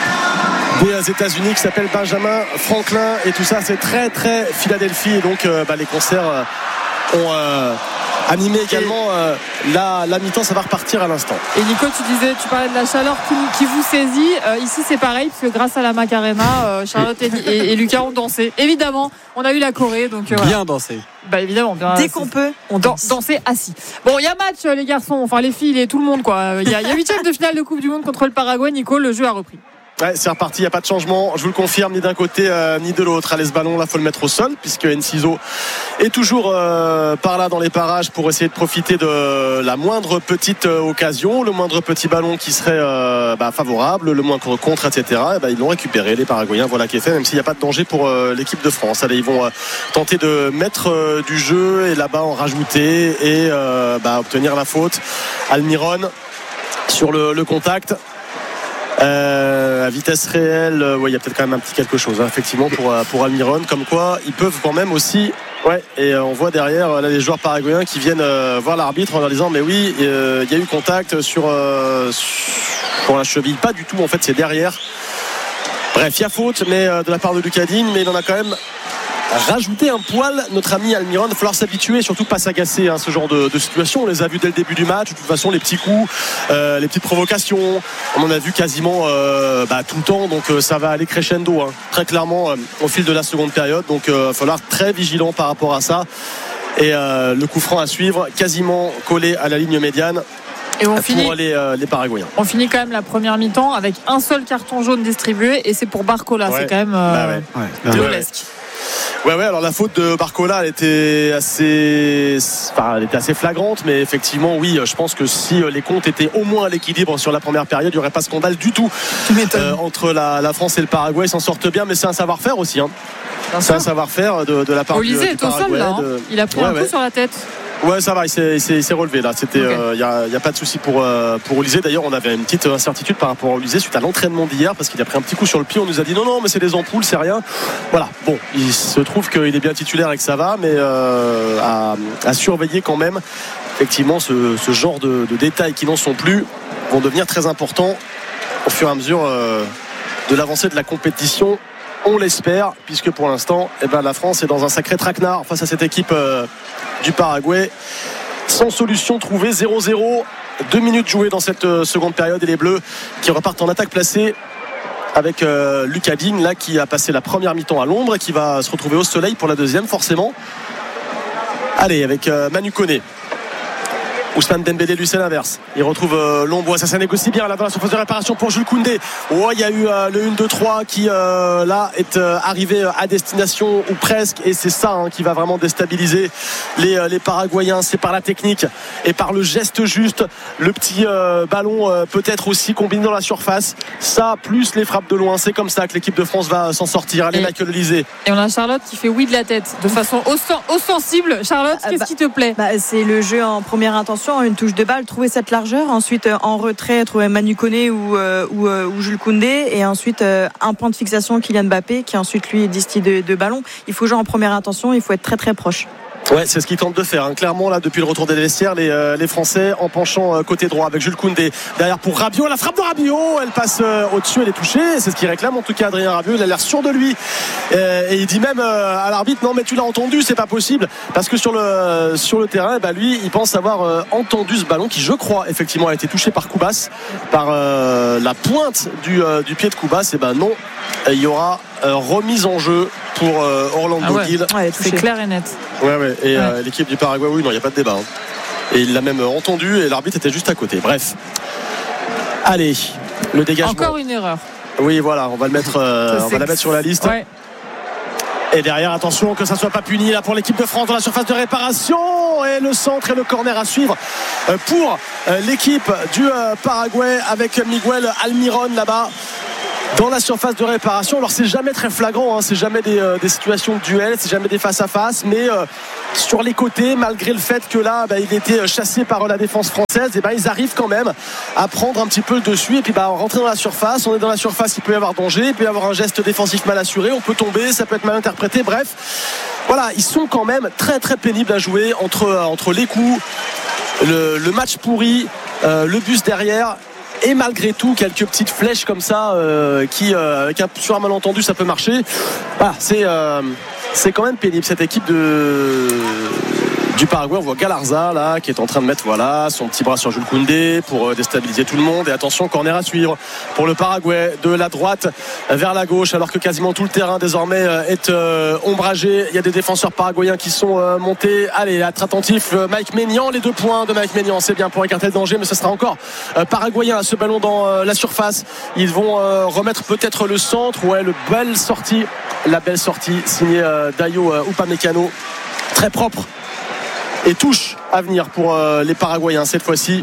des États-Unis qui s'appelle Benjamin Franklin et tout ça c'est très très Philadelphie et donc euh, bah, les concerts euh, ont euh, animé également euh, la, la mi-temps, ça va repartir à l'instant. Et Nico, tu disais, tu parlais de la chaleur qui, qui vous saisit. Euh, ici, c'est pareil, parce que grâce à la Macarena, euh, Charlotte et, et, et Lucas ont dansé. Évidemment, on a eu la Corée, donc euh, bien voilà. dansé. Bah évidemment, bien, dès qu'on peut, on danse. Danser assis. Bon, il y a match, les garçons, enfin les filles et tout le monde, quoi. Il y a huitième de finale de Coupe du Monde contre le Paraguay. Nico, le jeu a repris. Ouais, c'est reparti, il n'y a pas de changement, je vous le confirme, ni d'un côté euh, ni de l'autre. Allez, ce ballon là, faut le mettre au sol puisque Enciso est toujours euh, par là dans les parages pour essayer de profiter de la moindre petite euh, occasion, le moindre petit ballon qui serait euh, bah, favorable, le moindre contre, et cetera. Et bah, ils l'ont récupéré, les Paraguayens, voilà qui est fait, même s'il n'y a pas de danger pour euh, l'équipe de France. Allez, ils vont euh, tenter de mettre euh, du jeu et là-bas en rajouter et euh, bah, obtenir la faute. Almiron sur le, le contact. Euh, à vitesse réelle, euh, ouais, il y a peut-être quand même un petit quelque chose, hein, effectivement, pour, pour Almiron. Comme quoi, ils peuvent quand même aussi. Ouais, et euh, on voit derrière là, les joueurs paraguayens qui viennent euh, voir l'arbitre en leur disant mais oui, il euh, y a eu contact sur, euh, sur la cheville. Pas du tout, en fait, c'est derrière. Bref, il y a faute, mais euh, de la part de Lucas Digne, mais il en a quand même rajouter un poil notre ami Almiron. Il va falloir s'habituer, surtout pas s'agacer à hein, ce genre de, de situation. On les a vus dès le début du match. De toute façon, les petits coups, euh, les petites provocations, on en a vu quasiment euh, bah, tout le temps. Donc euh, ça va aller crescendo hein, très clairement euh, au fil de la seconde période. Donc il euh, va falloir être très vigilant par rapport à ça. Et euh, le coup franc à suivre, quasiment collé à la ligne médiane. Et on pour finit, les, euh, les Paraguayens. On finit quand même la première mi-temps avec un seul carton jaune distribué et c'est pour Barcola. Ouais. C'est quand même euh, bah ouais. Ouais. Ouais, ouais, alors la faute de Barcola, elle était assez, enfin, elle était assez flagrante, mais effectivement, oui, je pense que si les comptes étaient au moins à l'équilibre sur la première période, il n'y aurait pas scandale du tout euh, entre la, la France et le Paraguay. Ils s'en sortent bien, mais c'est un savoir-faire aussi. Hein. C'est un savoir-faire de, de la part Olysée du, du est au sol là. Hein. De... Il a pris ouais, un coup ouais. sur la tête. Ouais, ça va, il s'est, il s'est, il s'est relevé là. C'était, il okay. n'y euh, a, a pas de souci pour euh, pour Olysée. D'ailleurs, on avait une petite incertitude par rapport à Olysée suite à l'entraînement d'hier parce qu'il a pris un petit coup sur le pied. On nous a dit non, non, mais c'est des ampoules, c'est rien. Voilà. Bon, il se trouve qu'il est bien titulaire et que ça va, mais euh, à, à surveiller quand même. Effectivement, ce, ce genre de, de détails qui n'en sont plus vont devenir très importants au fur et à mesure euh, de l'avancée de la compétition. On l'espère, puisque pour l'instant, eh ben, la France est dans un sacré traquenard face à cette équipe euh, du Paraguay. Sans solution trouvée, zéro zéro. Deux minutes jouées dans cette euh, seconde période et les Bleus qui repartent en attaque placée avec euh, Lucas Digne, là, qui a passé la première mi-temps à l'ombre et qui va se retrouver au soleil pour la deuxième, forcément. Allez, avec euh, Manu Koné. Ousmane Dembélé, lui, c'est l'inverse. Il retrouve euh, Lombois. Ça, ça négocie bien là dans la surface de réparation pour Jules Koundé. Oh, il y a eu euh, le un deux trois qui euh, là est euh, arrivé à destination ou presque. Et c'est ça hein, qui va vraiment déstabiliser les, euh, les Paraguayens. C'est par la technique et par le geste juste. Le petit euh, ballon euh, peut-être aussi combiné dans la surface. Ça, plus les frappes de loin. C'est comme ça que l'équipe de France va s'en sortir. Allez, Michael Olysée. Et on a Charlotte qui fait oui de la tête de façon ostensible. Charlotte, qu'est-ce bah, qui te plaît? bah, C'est le jeu en première intention. Une touche de balle, trouver cette largeur, ensuite en retrait trouver Manu Koné ou, euh, ou, euh, ou Jules Koundé et ensuite euh, un point de fixation Kylian Mbappé qui ensuite lui distille de, de ballon. Il faut jouer en première intention, il faut être très très proche. Ouais, c'est ce qu'ils tentent de faire. Hein. Clairement, là, depuis le retour des vestiaires, les, euh, les Français en penchant euh, côté droit avec Jules Koundé derrière pour Rabiot. La frappe de Rabiot, elle passe euh, au-dessus, elle est touchée. C'est ce qu'il réclame en tout cas Adrien Rabiot. Il a l'air sûr de lui euh, et il dit même euh, à l'arbitre non, mais tu l'as entendu, c'est pas possible parce que sur le sur le terrain, bah, lui, il pense avoir euh, entendu ce ballon qui, je crois, effectivement, a été touché par Koubas, par euh, la pointe du, euh, du pied de Koubas. Et ben non, il y aura euh, remise en jeu pour euh, Orlando ah ouais. Gil. Ouais, c'est clair et net. Ouais, ouais. Et ouais. Euh, l'équipe du Paraguay, oui, non, il n'y a pas de débat. Hein. Et il l'a même entendu et l'arbitre était juste à côté. Bref. Allez, le dégagement. Encore une erreur. Oui, voilà, on va le mettre, euh, on va la mettre sur la liste. Ouais. Et derrière, attention que ça ne soit pas puni là pour l'équipe de France dans la surface de réparation. Et le centre et le corner à suivre pour l'équipe du Paraguay avec Miguel Almiron là-bas dans la surface de réparation. Alors c'est jamais très flagrant, hein, c'est jamais des, euh, des situations de duel, c'est jamais des face à face, mais euh, sur les côtés, malgré le fait que là bah, il était chassé par la défense française, et bah, ils arrivent quand même à prendre un petit peu le dessus et puis bah, rentrer dans la surface. On est dans la surface, il peut y avoir danger, il peut y avoir un geste défensif mal assuré, on peut tomber, ça peut être mal interprété. Bref, voilà, ils sont quand même très très pénibles à jouer entre, entre les coups, le, le match pourri, euh, le bus derrière. Et malgré tout, quelques petites flèches comme ça euh, qui, euh, avec un, sur un malentendu, ça peut marcher. Voilà, c'est, euh, c'est quand même pénible cette équipe de, du Paraguay. On voit Galarza là qui est en train de mettre voilà, son petit bras sur Jules Koundé pour euh, déstabiliser tout le monde. Et attention, corner à suivre pour le Paraguay de la droite vers la gauche, alors que quasiment tout le terrain désormais euh, est euh, ombragé. Il y a des défenseurs paraguayens qui sont euh, montés. Allez, être attentif, euh, Mike Maignan, les deux points de Mike Maignan, c'est bien pour écarter le danger, mais ce sera encore euh, paraguayen à ce ballon dans euh, la surface. Ils vont euh, remettre peut-être le centre. Ouais, le belle sortie, la belle sortie signée euh, Dayo euh, Upamecano, très propre. Et touche à venir pour euh, les Paraguayens cette fois-ci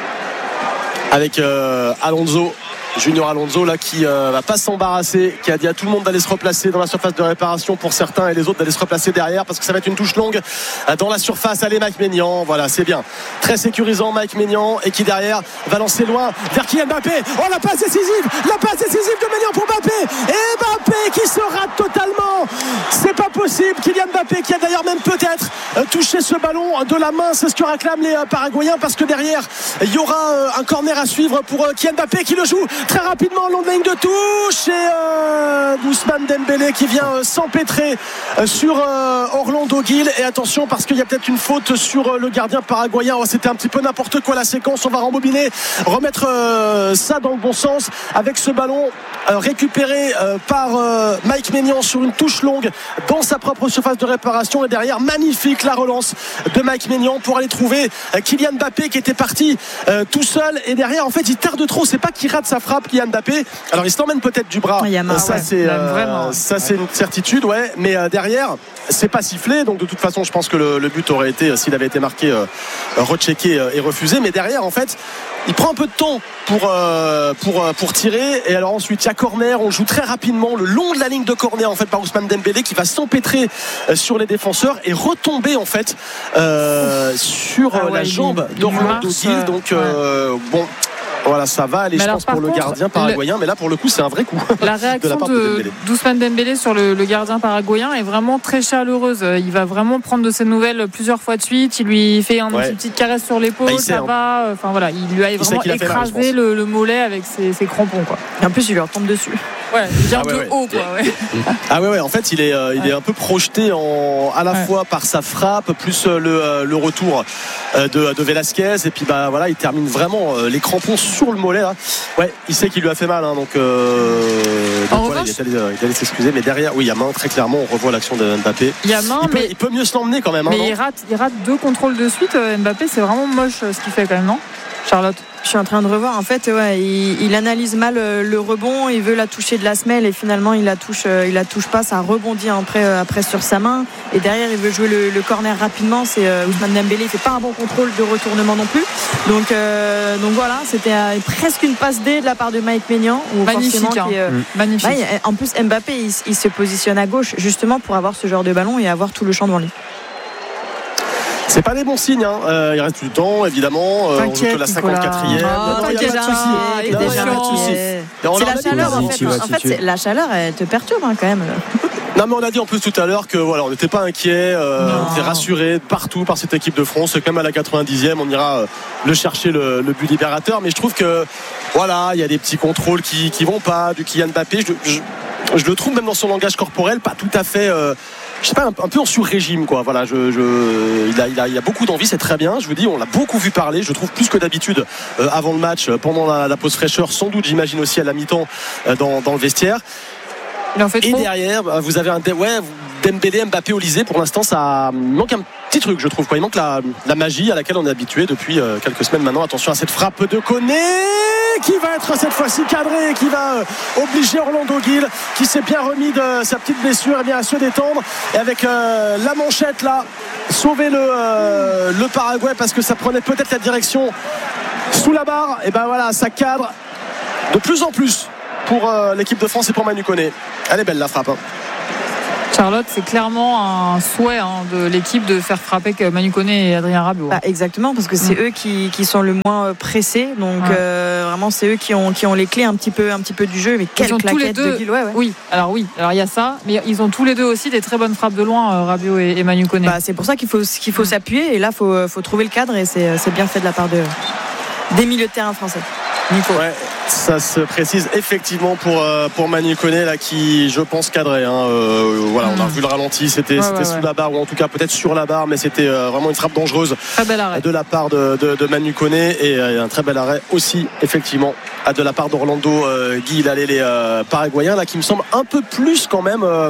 avec euh, Alonso, Junior Alonso là qui euh, va pas s'embarrasser, qui a dit à tout le monde d'aller se replacer dans la surface de réparation pour certains et les autres d'aller se replacer derrière parce que ça va être une touche longue dans la surface. Allez Mike Maignan, voilà c'est bien, très sécurisant Mike Maignan et qui derrière va lancer loin vers Kylian Mbappé. Oh la passe décisive, la passe décisive de Maignan pour Mbappé et Mbappé qui se rate totalement, c'est pas possible. Kylian Mbappé qui a d'ailleurs même peut-être touché ce ballon de la main, c'est ce que réclament les Paraguayens parce que derrière il y aura un corner à suivre pour Kylian Mbappé qui le joue très rapidement long de ligne de touche et euh, Ousmane Dembélé qui vient euh, s'empêtrer euh, sur euh, Orlando Gil. Et attention parce qu'il y a peut-être une faute sur euh, le gardien paraguayen. Oh, c'était un petit peu n'importe quoi la séquence, on va rembobiner, remettre euh, ça dans le bon sens avec ce ballon euh, récupéré euh, par euh, Mike Maignan sur une touche longue dans sa propre surface de réparation. Et derrière, magnifique la relance de Mike Maignan pour aller trouver euh, Kylian Mbappé qui était parti euh, tout seul. Et derrière en fait il tarde trop, c'est pas qu'il rate sa frappe Kylian Mbappé, alors il se l'emmène peut-être du bras, Yama, ça, ouais, c'est, euh, ça c'est une certitude, ouais, mais euh, derrière c'est pas sifflé, donc de toute façon je pense que le, le but aurait été, s'il avait été marqué, euh, rechecké euh, et refusé. Mais derrière en fait il prend un peu de temps pour, euh, pour, euh, pour tirer. Et alors ensuite il y a corner, on joue très rapidement le long de la ligne de corner en fait par Ousmane Dembélé qui va s'empêtrer euh, sur les défenseurs et retomber en fait euh, sur ah ouais, la jambe d'Orlando Gil. Donc euh, ouais. bon voilà, ça va aller, mais je alors, pense, pour contre, le gardien paraguayen, le... mais là, pour le coup, c'est un vrai coup. La réaction de, la de, de Dembélé. d'Ousmane Dembélé sur le, le gardien paraguayen est vraiment très chaleureuse. Il va vraiment prendre de ses nouvelles plusieurs fois de suite. Il lui fait un, ouais. une petite caresse sur l'épaule, bah, ça va. Enfin voilà, il lui a il vraiment écrasé mal, le, le mollet avec ses, ses crampons, quoi. Et en plus, il lui retombe dessus. Ouais, il vient ah ouais, de ouais. haut, quoi. Ouais. Ah ouais, ouais, en fait, il est, euh, il ouais. est un peu projeté en, à la ouais. fois par sa frappe, plus euh, le, euh, le retour euh, de, de Velasquez. Et puis, bah voilà, il termine vraiment euh, les crampons sur le mollet. Là. Ouais, il sait qu'il lui a fait mal, hein, donc, euh, donc voilà, revanche, il est allé, allé s'excuser. Mais derrière, oui, il y a main, très clairement, on revoit l'action de Mbappé. Il y a main, il, peut, mais il peut mieux se l'emmener quand même. Mais hein, il, rate, il rate deux contrôles de suite. Mbappé, c'est vraiment moche ce qu'il fait quand même, non, Charlotte? Je suis en train de revoir. En fait, ouais, il, il analyse mal le rebond. Il veut la toucher de la semelle et finalement, il la touche, il la touche pas. Ça rebondit après, après sur sa main. Et derrière, il veut jouer le, le corner rapidement. C'est euh, Ousmane Dembélé. Il fait pas un bon contrôle de retournement non plus. Donc, euh, donc voilà, c'était euh, presque une passe D de la part de Mike Maignan. Magnifique. Hein. Qui, euh, mmh. Magnifique. Ouais, en plus, Mbappé, il, il se positionne à gauche justement pour avoir ce genre de ballon et avoir tout le champ devant lui. C'est pas des bons signes, hein. euh, il reste du temps évidemment, euh, on joue que la cinquante-quatrième. Oh, il n'y a pas de souci. C'est la chaleur en fait. En fait, la chaleur elle te perturbe hein, quand même. Non mais on a dit en plus tout à l'heure que voilà, on n'était pas inquiet, euh, on était rassuré partout par cette équipe de France. Comme à la quatre-vingt-dixième, on ira euh, le chercher le, le but libérateur. Mais je trouve que voilà, il y a des petits contrôles qui qui vont pas du Kylian Mbappé. Je, je, je le trouve même dans son langage corporel pas tout à fait. Euh, je sais pas, un, un peu en sur-régime quoi. Voilà, je, je, il a, il a, il a beaucoup d'envie, c'est très bien. Je vous dis, on l'a beaucoup vu parler. Je trouve plus que d'habitude euh, avant le match, pendant la, la pause fraîcheur, sans doute, j'imagine aussi à la mi-temps euh, dans, dans le vestiaire. En fait, et derrière, vous avez un ouais, Dembélé, Mbappé, Olysée. Pour l'instant, ça manque un petit truc, je trouve. Quoi. Il manque la, la magie à laquelle on est habitué depuis euh, quelques semaines maintenant. Attention à cette frappe de Koné qui va être cette fois-ci cadrée, qui va euh, obliger Orlando Gil, qui s'est bien remis de sa petite blessure, et bien à se détendre. Et avec euh, la manchette là, sauver le, euh, le Paraguay parce que ça prenait peut-être la direction sous la barre. Et ben voilà, ça cadre de plus en plus pour euh, l'équipe de France et pour Manu Koné. Elle est belle la frappe. Hein. Charlotte, c'est clairement un souhait hein, de l'équipe de faire frapper Manu Koné et Adrien Rabiot. Bah, exactement, parce que c'est mmh. eux qui, qui sont le moins pressés. Donc ouais. euh, vraiment, c'est eux qui ont, qui ont les clés un petit peu, un petit peu du jeu. Mais quelle claquette de Gil. Ouais, ouais. Oui, alors oui, alors il y a ça, mais ils ont tous les deux aussi des très bonnes frappes de loin, euh, Rabiot et, et Manu Koné. Bah, c'est pour ça qu'il faut, qu'il faut mmh. s'appuyer. Et là, il faut, faut trouver le cadre. Et c'est, c'est bien fait de la part de, des milieux de terrain français. Nico. Ouais, ça se précise effectivement pour, euh, pour Manu Koné là, qui je pense cadrait hein. euh, voilà, mmh. on a vu le ralenti, c'était, ouais, c'était ouais, sous ouais. la barre ou en tout cas peut-être sur la barre, mais c'était euh, vraiment une frappe dangereuse de la part de, de, de Manu Koné et euh, un très bel arrêt aussi effectivement de la part d'Orlando euh, Gil, allez les euh, Paraguayens là qui me semble un peu plus quand même euh,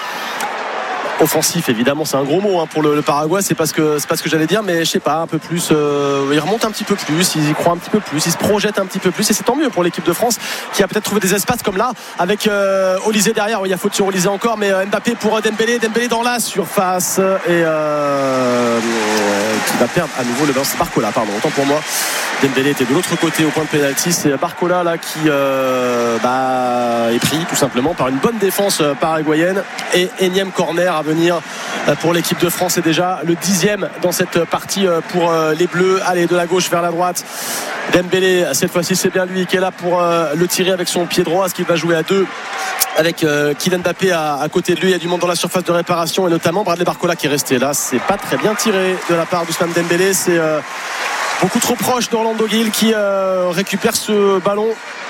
offensif évidemment, c'est un gros mot hein, pour le, le Paraguay, c'est pas ce que c'est pas ce que j'allais dire, mais je sais pas, un peu plus euh, il remonte un petit peu plus, il y croit un petit peu plus, il se projette un petit peu plus et c'est tant mieux pour l'équipe de France qui a peut-être trouvé des espaces comme là avec euh, Olysée derrière, il y a faute sur Olysée encore, mais euh, Mbappé pour Dembélé, Dembélé dans la surface et euh, qui va perdre à nouveau le ballon, c'est Barcola pardon, autant pour moi. Dembélé était de l'autre côté au point de pénalty, c'est Barcola là qui euh, bah, est pris tout simplement par une bonne défense euh, paraguayenne et énième corner à venir euh, pour l'équipe de France, et déjà le dixième dans cette partie euh, pour euh, les Bleus. Allez, de la gauche vers la droite, Dembélé cette fois-ci c'est bien lui qui est là pour euh, le tirer avec son pied droit, ce qu'il va jouer à deux avec euh, Kylian Mbappé à, à côté de lui. Il y a du monde dans la surface de réparation et notamment Bradley Barcola qui est resté là, c'est pas très bien tiré de la part d'Ousmane Dembélé, c'est euh, beaucoup trop proche d'Orlando Gil qui euh, récupère ce ballon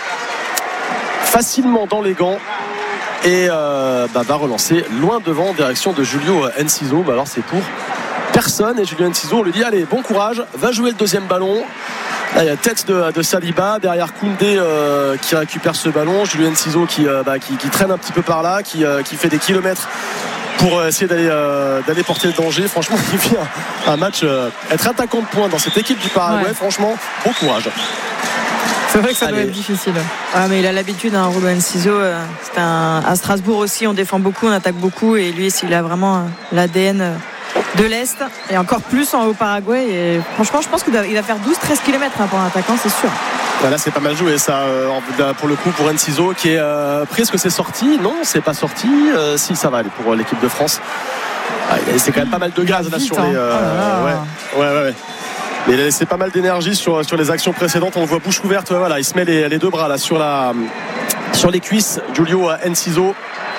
facilement dans les gants et euh, bah, va relancer loin devant en direction de Julio Enciso. Bah, alors c'est pour personne et Julio Enciso, on lui dit allez bon courage, va jouer le deuxième ballon. Là il y a tête de, de Saliba derrière Koundé euh, qui récupère ce ballon, Julio Enciso qui, euh, bah, qui, qui traîne un petit peu par là, qui, euh, qui fait des kilomètres pour essayer d'aller, euh, d'aller porter le danger. Franchement il vient un match euh, être attaquant de pointe dans cette équipe du Paraguay. Ouais. Franchement bon courage. C'est vrai que ça Allez. doit être difficile. Ouais, mais il a l'habitude, hein, Julio Enciso. Euh, c'est un, à Strasbourg aussi, on défend beaucoup, on attaque beaucoup. Et lui, il a vraiment euh, l'A D N euh, de l'Est. Et encore plus en, au Paraguay. Et franchement, je pense qu'il va, il va faire douze treize kilomètres hein, pour un attaquant, c'est sûr. Là, c'est pas mal joué, ça, euh, pour le coup, pour Enciso, qui est euh, pris. Est-ce que c'est sorti ? Non, c'est pas sorti. Euh, si, ça va aller pour l'équipe de France. Ah, c'est quand même pas mal de gaz là sur les. Euh, oh là là. Ouais, ouais, ouais. ouais. Mais il a laissé pas mal d'énergie sur, sur les actions précédentes. On le voit bouche ouverte, voilà, il se met les, les deux bras là sur, la, sur les cuisses. Julio Enciso,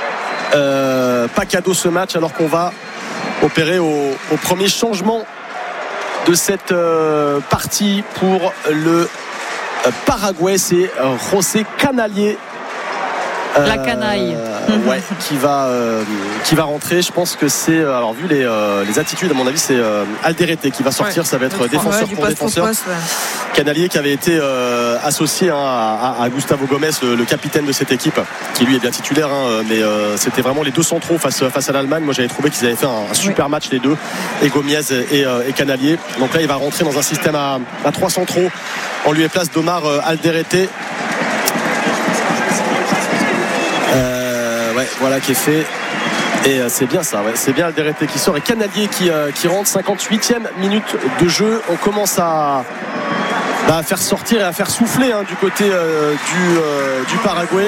euh, pas cadeau ce match alors qu'on va opérer au, au premier changement de cette euh, partie pour le euh, Paraguay. C'est euh, José Canalier. Euh, La canaille. Ouais, qui va euh, qui va rentrer. Je pense que c'est euh, alors vu les, euh, les attitudes à mon avis c'est euh, Alderete qui va sortir. Ouais, ça va être défenseur ouais, pour défenseur. Poste, ouais. Canalier qui avait été euh, associé hein, à, à Gustavo Gomes, le, le capitaine de cette équipe, qui lui est bien titulaire. Hein, mais euh, c'était vraiment les deux centraux face face à l'Allemagne. Moi j'avais trouvé qu'ils avaient fait un, un super oui. match les deux, et Gomiez et, euh, et Canalier. Donc là il va rentrer dans un système à, à trois centraux en lieu et place d'Omar euh, Alderete. Ouais, voilà qui est fait et euh, c'est bien ça, ouais. C'est bien Alderete qui sort et Canalier qui, euh, qui rentre. Cinquante-huitième minute de jeu, on commence à, bah, à faire sortir et à faire souffler hein, du côté euh, du, euh, du Paraguay.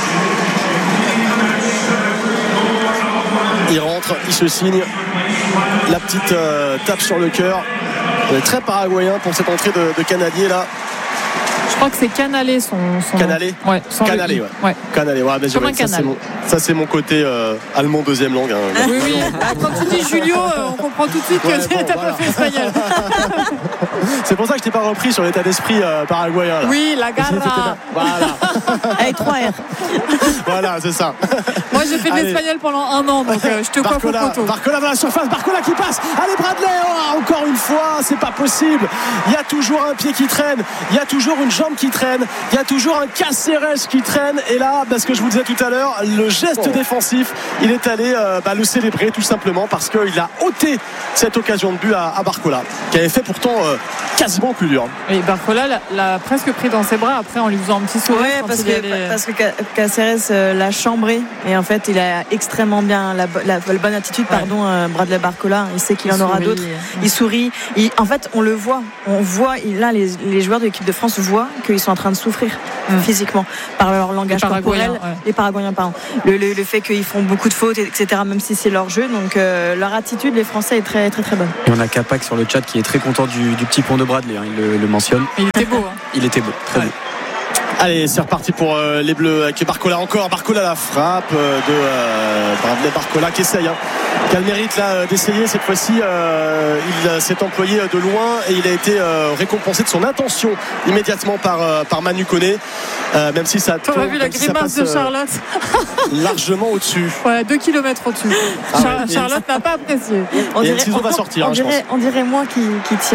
Il rentre, il se signe la petite euh, tape sur le cœur. On est très paraguayen pour cette entrée de, de Canalier là. Je crois que c'est Canalé son, son Canalé ouais, son Canalé, ouais. ouais. Canalé, ouais, mais Comme ouais, un ça, canal. c'est mon, ça c'est mon côté euh, allemand deuxième langue. Hein. Oui, oui. Quand tu dis Julio, on comprend tout de suite ouais, que bon, t'as voilà. pas fait espagnol. C'est pour ça que je t'ai pas repris sur l'état d'esprit euh, paraguayen. Là. Oui, la garra. Voilà. Avec trois R. Voilà, c'est ça. Moi, j'ai fait de Allez. l'espagnol pendant un an, donc euh, je te coiffe au Barcola, poteau. Barcola dans la surface, Barcola qui passe. Allez Bradley, oh, encore une fois, c'est pas possible. Il y a toujours un pied qui traîne, il y a toujours une jambe qui traîne, il y a toujours un Caceres qui traîne. Et là, parce que je vous disais tout à l'heure, le geste Oh. défensif, il est allé euh, bah, le célébrer tout simplement parce qu'il a ôté cette occasion de but à, à Barcola, qui avait fait pourtant euh, quasiment plus dur. Et Barcola l'a, l'a presque pris dans ses bras après en lui faisant un petit sourire. Ouais, quand parce il que, allait- parce que Ca- Caceres euh, l'a chambré et en fait il a extrêmement bien la, la, la bonne attitude, Ouais. pardon, euh, Bradley Barcola. Il sait qu'il Il en aura sourit. d'autres. Il sourit. Il- en fait, on le voit. On voit. Il, là, les, les joueurs de l'équipe de France voient qu'ils sont en train de souffrir Mm. physiquement par leur langage Les Paraguayens, corporel. ouais. Les Paraguayens, pardon. Le, le, le fait qu'ils font beaucoup de fautes, et cetera. Même si c'est leur jeu, donc euh, leur attitude, les Français, est très très très bonne. Et on a Capac sur le chat qui est très content du, du petit pont de Bradley, hein, il le, le mentionne. Il était beau. Hein. Il était beau, très Ouais. beau. Allez, c'est reparti pour euh, les Bleus avec Barcola encore. Barcola la frappe euh, de euh, Bradley Barcola qui essaye. Hein. Qui a le mérite là euh, d'essayer cette fois-ci. Euh, il euh, s'est employé de loin et il a été euh, récompensé de son intention immédiatement par, euh, par Manu Koné. Euh, même si ça T'aurais vu la même si ça grimace passe, de euh, Charlotte. largement au-dessus. Ouais, deux kilomètres au-dessus. Ah Char- ouais, et- Charlotte n'a pas apprécié. On Et dirait, Enciso va on- sortir, on hein, je dirait, on dirait moi qui, qui tire.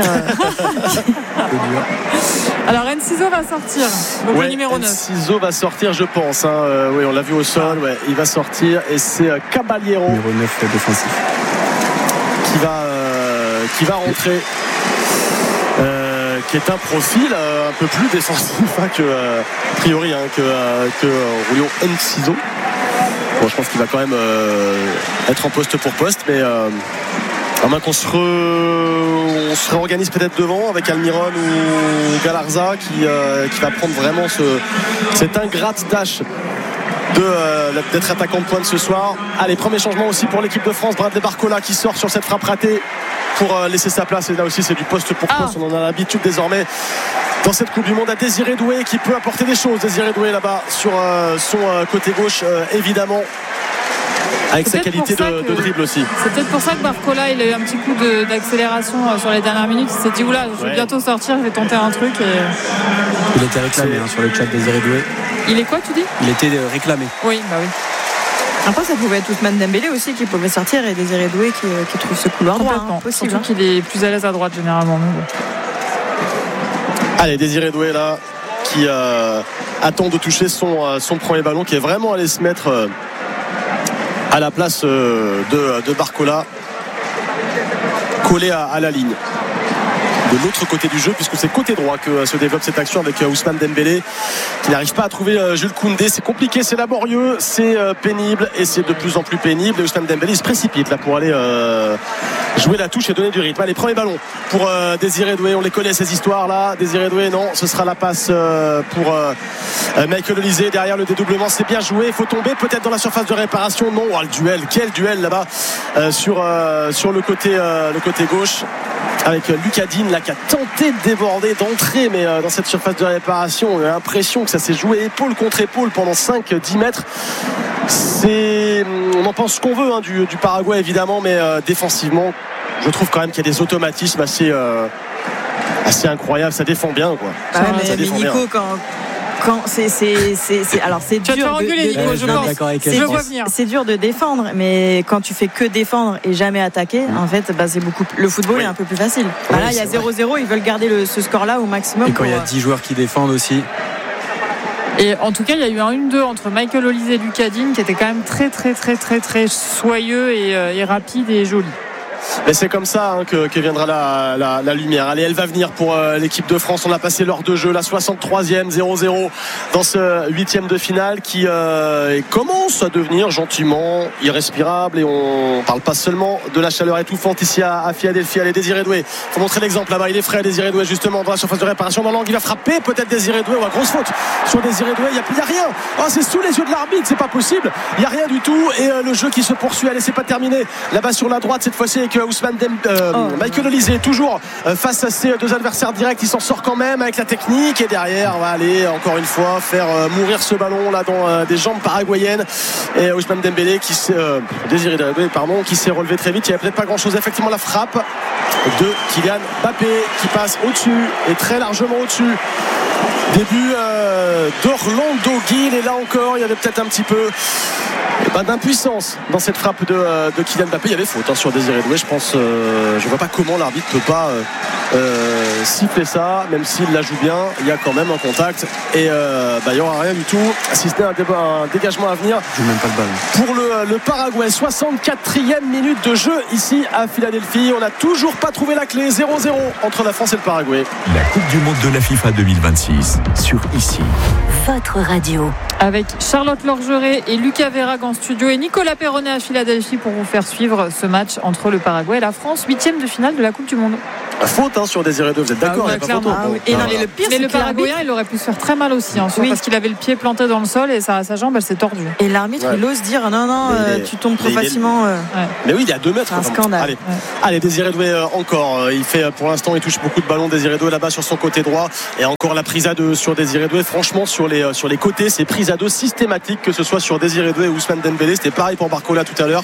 Alors Enciso va sortir, donc Ouais, le numéro neuf. Enciso va sortir, je pense. Hein. Euh, oui, on l'a vu au sol. Ouais, il va sortir et c'est euh, Caballero Numéro neuf défensif. qui va, euh, qui va rentrer. Euh, qui est un profil euh, un peu plus défensif hein, que euh, a priori hein, que, euh, que euh, Julio Enciso. Bon, je pense qu'il va quand même euh, être en poste pour poste, mais euh, à moins qu'on se, re... on se réorganise peut-être devant avec Almiron ou Galarza qui, euh, qui va prendre vraiment ce, cette ingrate tâche de, euh, d'être attaquant de pointe ce soir. Allez, premier changement aussi pour l'équipe de France. Bradley Barcola qui sort sur cette frappe ratée pour euh, laisser sa place. Et là aussi, c'est du poste pour Ah. poste. On en a l'habitude désormais dans cette Coupe du Monde à Désiré Doué qui peut apporter des choses. Désiré Doué là-bas sur euh, son euh, côté gauche, euh, évidemment. Avec C'est sa peut-être qualité pour ça de, que- de dribble aussi. C'est peut-être pour ça que Barcola il a eu un petit coup de- d'accélération euh, sur les dernières minutes. Il s'est dit oula, je vais Ouais. bientôt sortir, je vais tenter un truc. Et... Il était réclamé hein, sur le chat Désiré Doué. Il est quoi, tu dis? Il était euh, réclamé. Oui, bah oui. Après, ça pouvait être Ousmane Dembélé aussi qui pouvait sortir et Désiré Doué qui, qui trouve ce couloir droit. Complètement. Hein, possible. Surtout qu'il est plus à l'aise à droite généralement. mais bon. Allez, Désiré Doué là qui euh, attend de toucher son, euh, son premier ballon, qui est vraiment allé se mettre euh, à la place euh, de, de Barcola, collé à, à la ligne. De l'autre côté du jeu, puisque c'est côté droit que euh, se développe cette action avec euh, Ousmane Dembélé qui n'arrive pas à trouver euh, Jules Koundé. C'est compliqué, c'est laborieux, c'est euh, pénible et c'est de plus en plus pénible. Et Ousmane Dembélé il se précipite là pour aller euh, jouer la touche et donner du rythme. Allez, premier ballon pour euh, Désiré Doué. On les connaît ces histoires là. Désiré Doué, non, ce sera la passe euh, pour euh, Michael Olise. Derrière le dédoublement, c'est bien joué. Il faut tomber peut-être dans la surface de réparation. Non, oh, le duel, quel duel là-bas euh, sur, euh, sur le côté, euh, le côté gauche. Avec Lucas Digne là qui a tenté de déborder, d'entrer, mais euh, dans cette surface de réparation, on a l'impression que ça s'est joué épaule contre épaule pendant cinq dix mètres. C'est, on en pense ce qu'on veut hein, du, du Paraguay évidemment, mais euh, défensivement, je trouve quand même qu'il y a des automatismes assez, euh, assez incroyables. Ça défend bien quoi. Ah ouais, Ça mais, mais défend bien. Nico, quand, quand c'est, c'est, c'est, c'est- alors c'est Tu vas te dur faire de, engueuler, de- Nico, de- je non, pense. mais d'accord avec c'est, elle, Je je le vois pense. venir. c'est dur de défendre, mais quand tu fais que défendre et jamais attaquer, en fait, bah, c'est beaucoup. Le football Oui. est un peu plus facile. Bah, Oui, là, il y a c'est zéro zéro, ils veulent garder le, ce score-là au maximum. Et quand il y a pour, dix joueurs qui défendent aussi. Et en tout cas, il y a eu un un deux entre Michael Olise et Lucas Digne qui était quand même très très très très très soyeux et, euh, et rapide et joli. Mais c'est comme ça hein, que, que viendra la, la, la lumière. Allez, elle va venir pour euh, l'équipe de France. On a passé l'heure de jeu, la soixante-troisième, zéro zéro dans ce huitième de finale qui euh, commence à devenir gentiment irrespirable. Et on parle pas seulement de la chaleur étouffante ici à, à Philadelphie. Allez, Désiré Doué, faut montrer l'exemple là-bas. Il est frais, Désiré Doué, justement dans la surface de réparation. Dans l'angle, il va frapper peut-être Désiré Doué. Ouais, grosse faute sur Désiré Doué. Il n'y a, il y a rien. Oh, c'est sous les yeux de l'arbitre, c'est pas possible. Il n'y a rien du tout. Et euh, le jeu qui se poursuit. Allez, c'est pas terminé. Là-bas sur la droite, cette fois-ci avec avec Ousmane Dembélé, euh, oh. Michael Olise toujours face à ses deux adversaires directs. Il s'en sort quand même avec la technique et derrière on va aller encore une fois faire mourir ce ballon là dans des jambes paraguayennes. Et Ousmane Dembélé qui s'est euh, Désiré Doué, pardon, qui s'est relevé très vite. Il n'y a peut-être pas grand chose. Effectivement la frappe de Kylian Mbappé qui passe au-dessus et très largement au-dessus. Début euh, d'Orlando Gil et là encore il y avait peut-être un petit peu eh ben, d'impuissance dans cette frappe de, de Kylian Mbappé. Il y avait faute hein, sur Désiré Doué. Je pense, euh, je vois pas comment l'arbitre peut pas euh, euh, siffler ça, même s'il la joue bien. Il y a quand même un contact et euh, bah, il y aura rien du tout, si ce n'est un, dé- un dégagement à venir. Je joue même pas le ballon. Pour le, le Paraguay, soixante-quatrième minute de jeu ici à Philadelphie. On n'a toujours pas trouvé la clé. zéro zéro entre la France et le Paraguay. La Coupe du Monde de la FIFA deux mille vingt-six sur ici. Votre radio. Avec Charlotte Lorgeret et Lucas Verrague en studio et Nicolas Perronnet à Philadelphie pour vous faire suivre ce match entre le Paraguay et la France, huitième de finale de la Coupe du Monde. Faute hein, sur Désiré Doué, vous êtes d'accord? Ah ouais, clairement. Ah oui. Et non, mais le pire, mais c'est le que Paraguayen, il aurait pu se faire très mal aussi, hein, oui. parce qu'il avait le pied planté dans le sol et sa, sa jambe, elle s'est tordue. Et l'arbitre, ouais. il ose dire non, non, euh, tu tombes trop facilement. Euh... Ouais. Mais oui, il y a deux mètres. C'est un scandale. Allez, ouais. Allez Désiré Doué euh, encore. Il fait pour l'instant, il touche beaucoup de ballons. Désiré Doué là-bas sur son côté droit et encore la prise à deux sur Désiré Doué. Franchement, sur les sur les côtés, c'est prise à deux systématique, que ce soit sur Désiré Doué ou Ousmane Dembélé. C'était pareil pour Barcola tout à l'heure.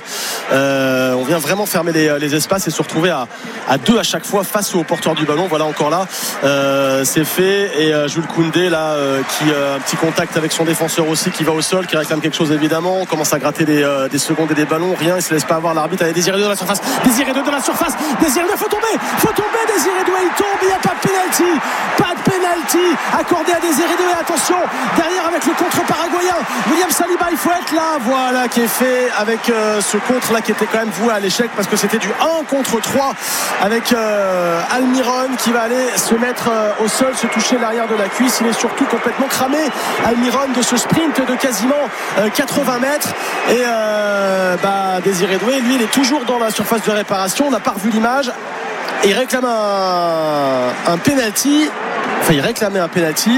Euh, on vient vraiment fermer les, les espaces et se retrouver à, à deux à chaque fois face au porteur du ballon. Voilà encore là. Euh, c'est fait et euh, Jules Koundé là euh, qui a euh, un petit contact avec son défenseur aussi qui va au sol, qui réclame quelque chose évidemment. On commence à gratter des, euh, des secondes et des ballons, rien, il se laisse pas avoir l'arbitre. Allez, Désiré Doué dans la surface, Désiré Doué dans la surface, Désiré Doué, faut tomber, faut tomber, Désiré Doué, il tombe, il n'y a pas de pénalty, pas de pénalty accordé à Désiré Doué. Attention, derrière avec le contre paraguayen, William Saliba, il faut être là, voilà qui est fait avec euh, ce contre là qui était quand même voué à l'échec parce que c'était du un contre trois avec euh, Almiron qui va aller se mettre euh, au sol, se toucher l'arrière de la cuisse. Il est surtout complètement cramé, Almiron, de ce sprint de quasiment euh, quatre-vingts mètres et euh, bah, Désiré Doué, lui, il est toujours dans la surface de réparation. On n'a pas revu l'image et il réclame un, un penalty. Enfin, il réclamait un penalty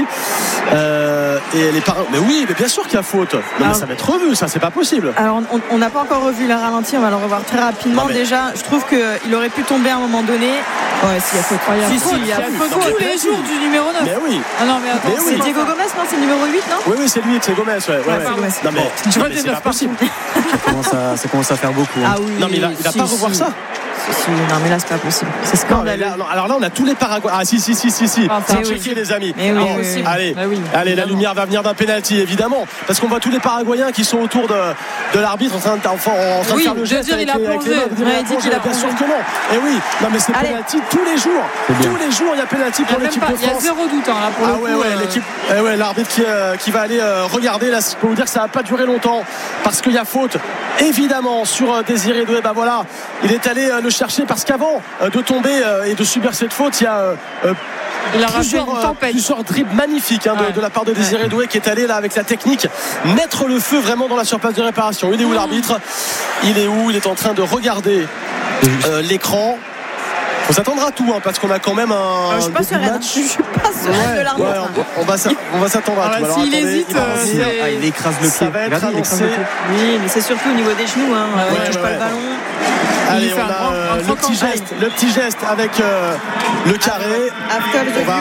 euh, et les parents. Mais oui, mais bien sûr qu'il y a faute. Non, mais alors, ça va être revu, ça, c'est pas possible. Alors, on n'a pas encore revu le ralenti, on va le revoir très rapidement. Non, mais... Déjà, je trouve qu'il aurait pu tomber à un moment donné. Ouais, s'il y a faute. Il y a faute, il y a faute tous les jours du numéro neuf. Mais oui. Ah non, mais attends, mais c'est oui. Diego Gomez, non? C'est le numéro huit, non? Oui, oui, c'est lui, c'est Gomez, ouais. ouais, ouais. Gomez. Non, mais, tu vois, mais c'est pas possible. Ça commence, à, ça commence à faire beaucoup. Hein. Ah oui. Non, mais il va, il va si, pas si. revoir ça. Si, non mais là c'est pas possible, c'est scandaleux. Non, là, alors là on a tous les Paraguayens. Ah si si si si si. Ah, checké oui. les amis. Mais oui, oui, oui. Allez, bah oui, allez, la lumière va venir d'un penalty évidemment, parce qu'on voit tous les Paraguayens qui sont autour de, de l'arbitre en train de, enfin, en train oui, de faire le geste. Dire, il a plongé. Il dit qu'il a bien sûr que non. Et oui, non mais c'est penalty tous les jours. Tous les jours il y a penalty pour l'équipe de France. Il y a zéro doute hein, là pour ah le coup. Ouais, ouais, euh... l'équipe, eh ouais, l'arbitre qui, euh, qui va aller euh, regarder là, je peux vous dire que ça va pas durer longtemps parce qu'il y a faute évidemment sur euh, Désiré Doué. Bah voilà, il est allé euh, le chercher parce qu'avant euh, de tomber euh, et de subir cette faute, il y a euh, il a plusieurs, une tempête. euh, plusieurs dribbles magnifiques hein, de, ouais. de la part de Désiré ouais. Doué qui est allé là avec la technique mettre le feu vraiment dans la surface de réparation. Il est où l'arbitre? Il est où? Il est en train de regarder euh, l'écran. On s'attendra à tout hein, parce qu'on a quand même un. Euh, je suis pas sereine. Je suis pas sereine ouais, de l'arbitre. Ouais, on, on va on va s'attendre à tout. Alors, s'il hésite, il, euh, ah, il écrase le pied. Ça va être annoncé. Oui, mais c'est surtout au niveau des genoux. Hein. Ouais, il ne touche ouais, pas ouais. le ballon. Allez, on a euh, le petit geste, le petit geste avec euh, le carré. After on va,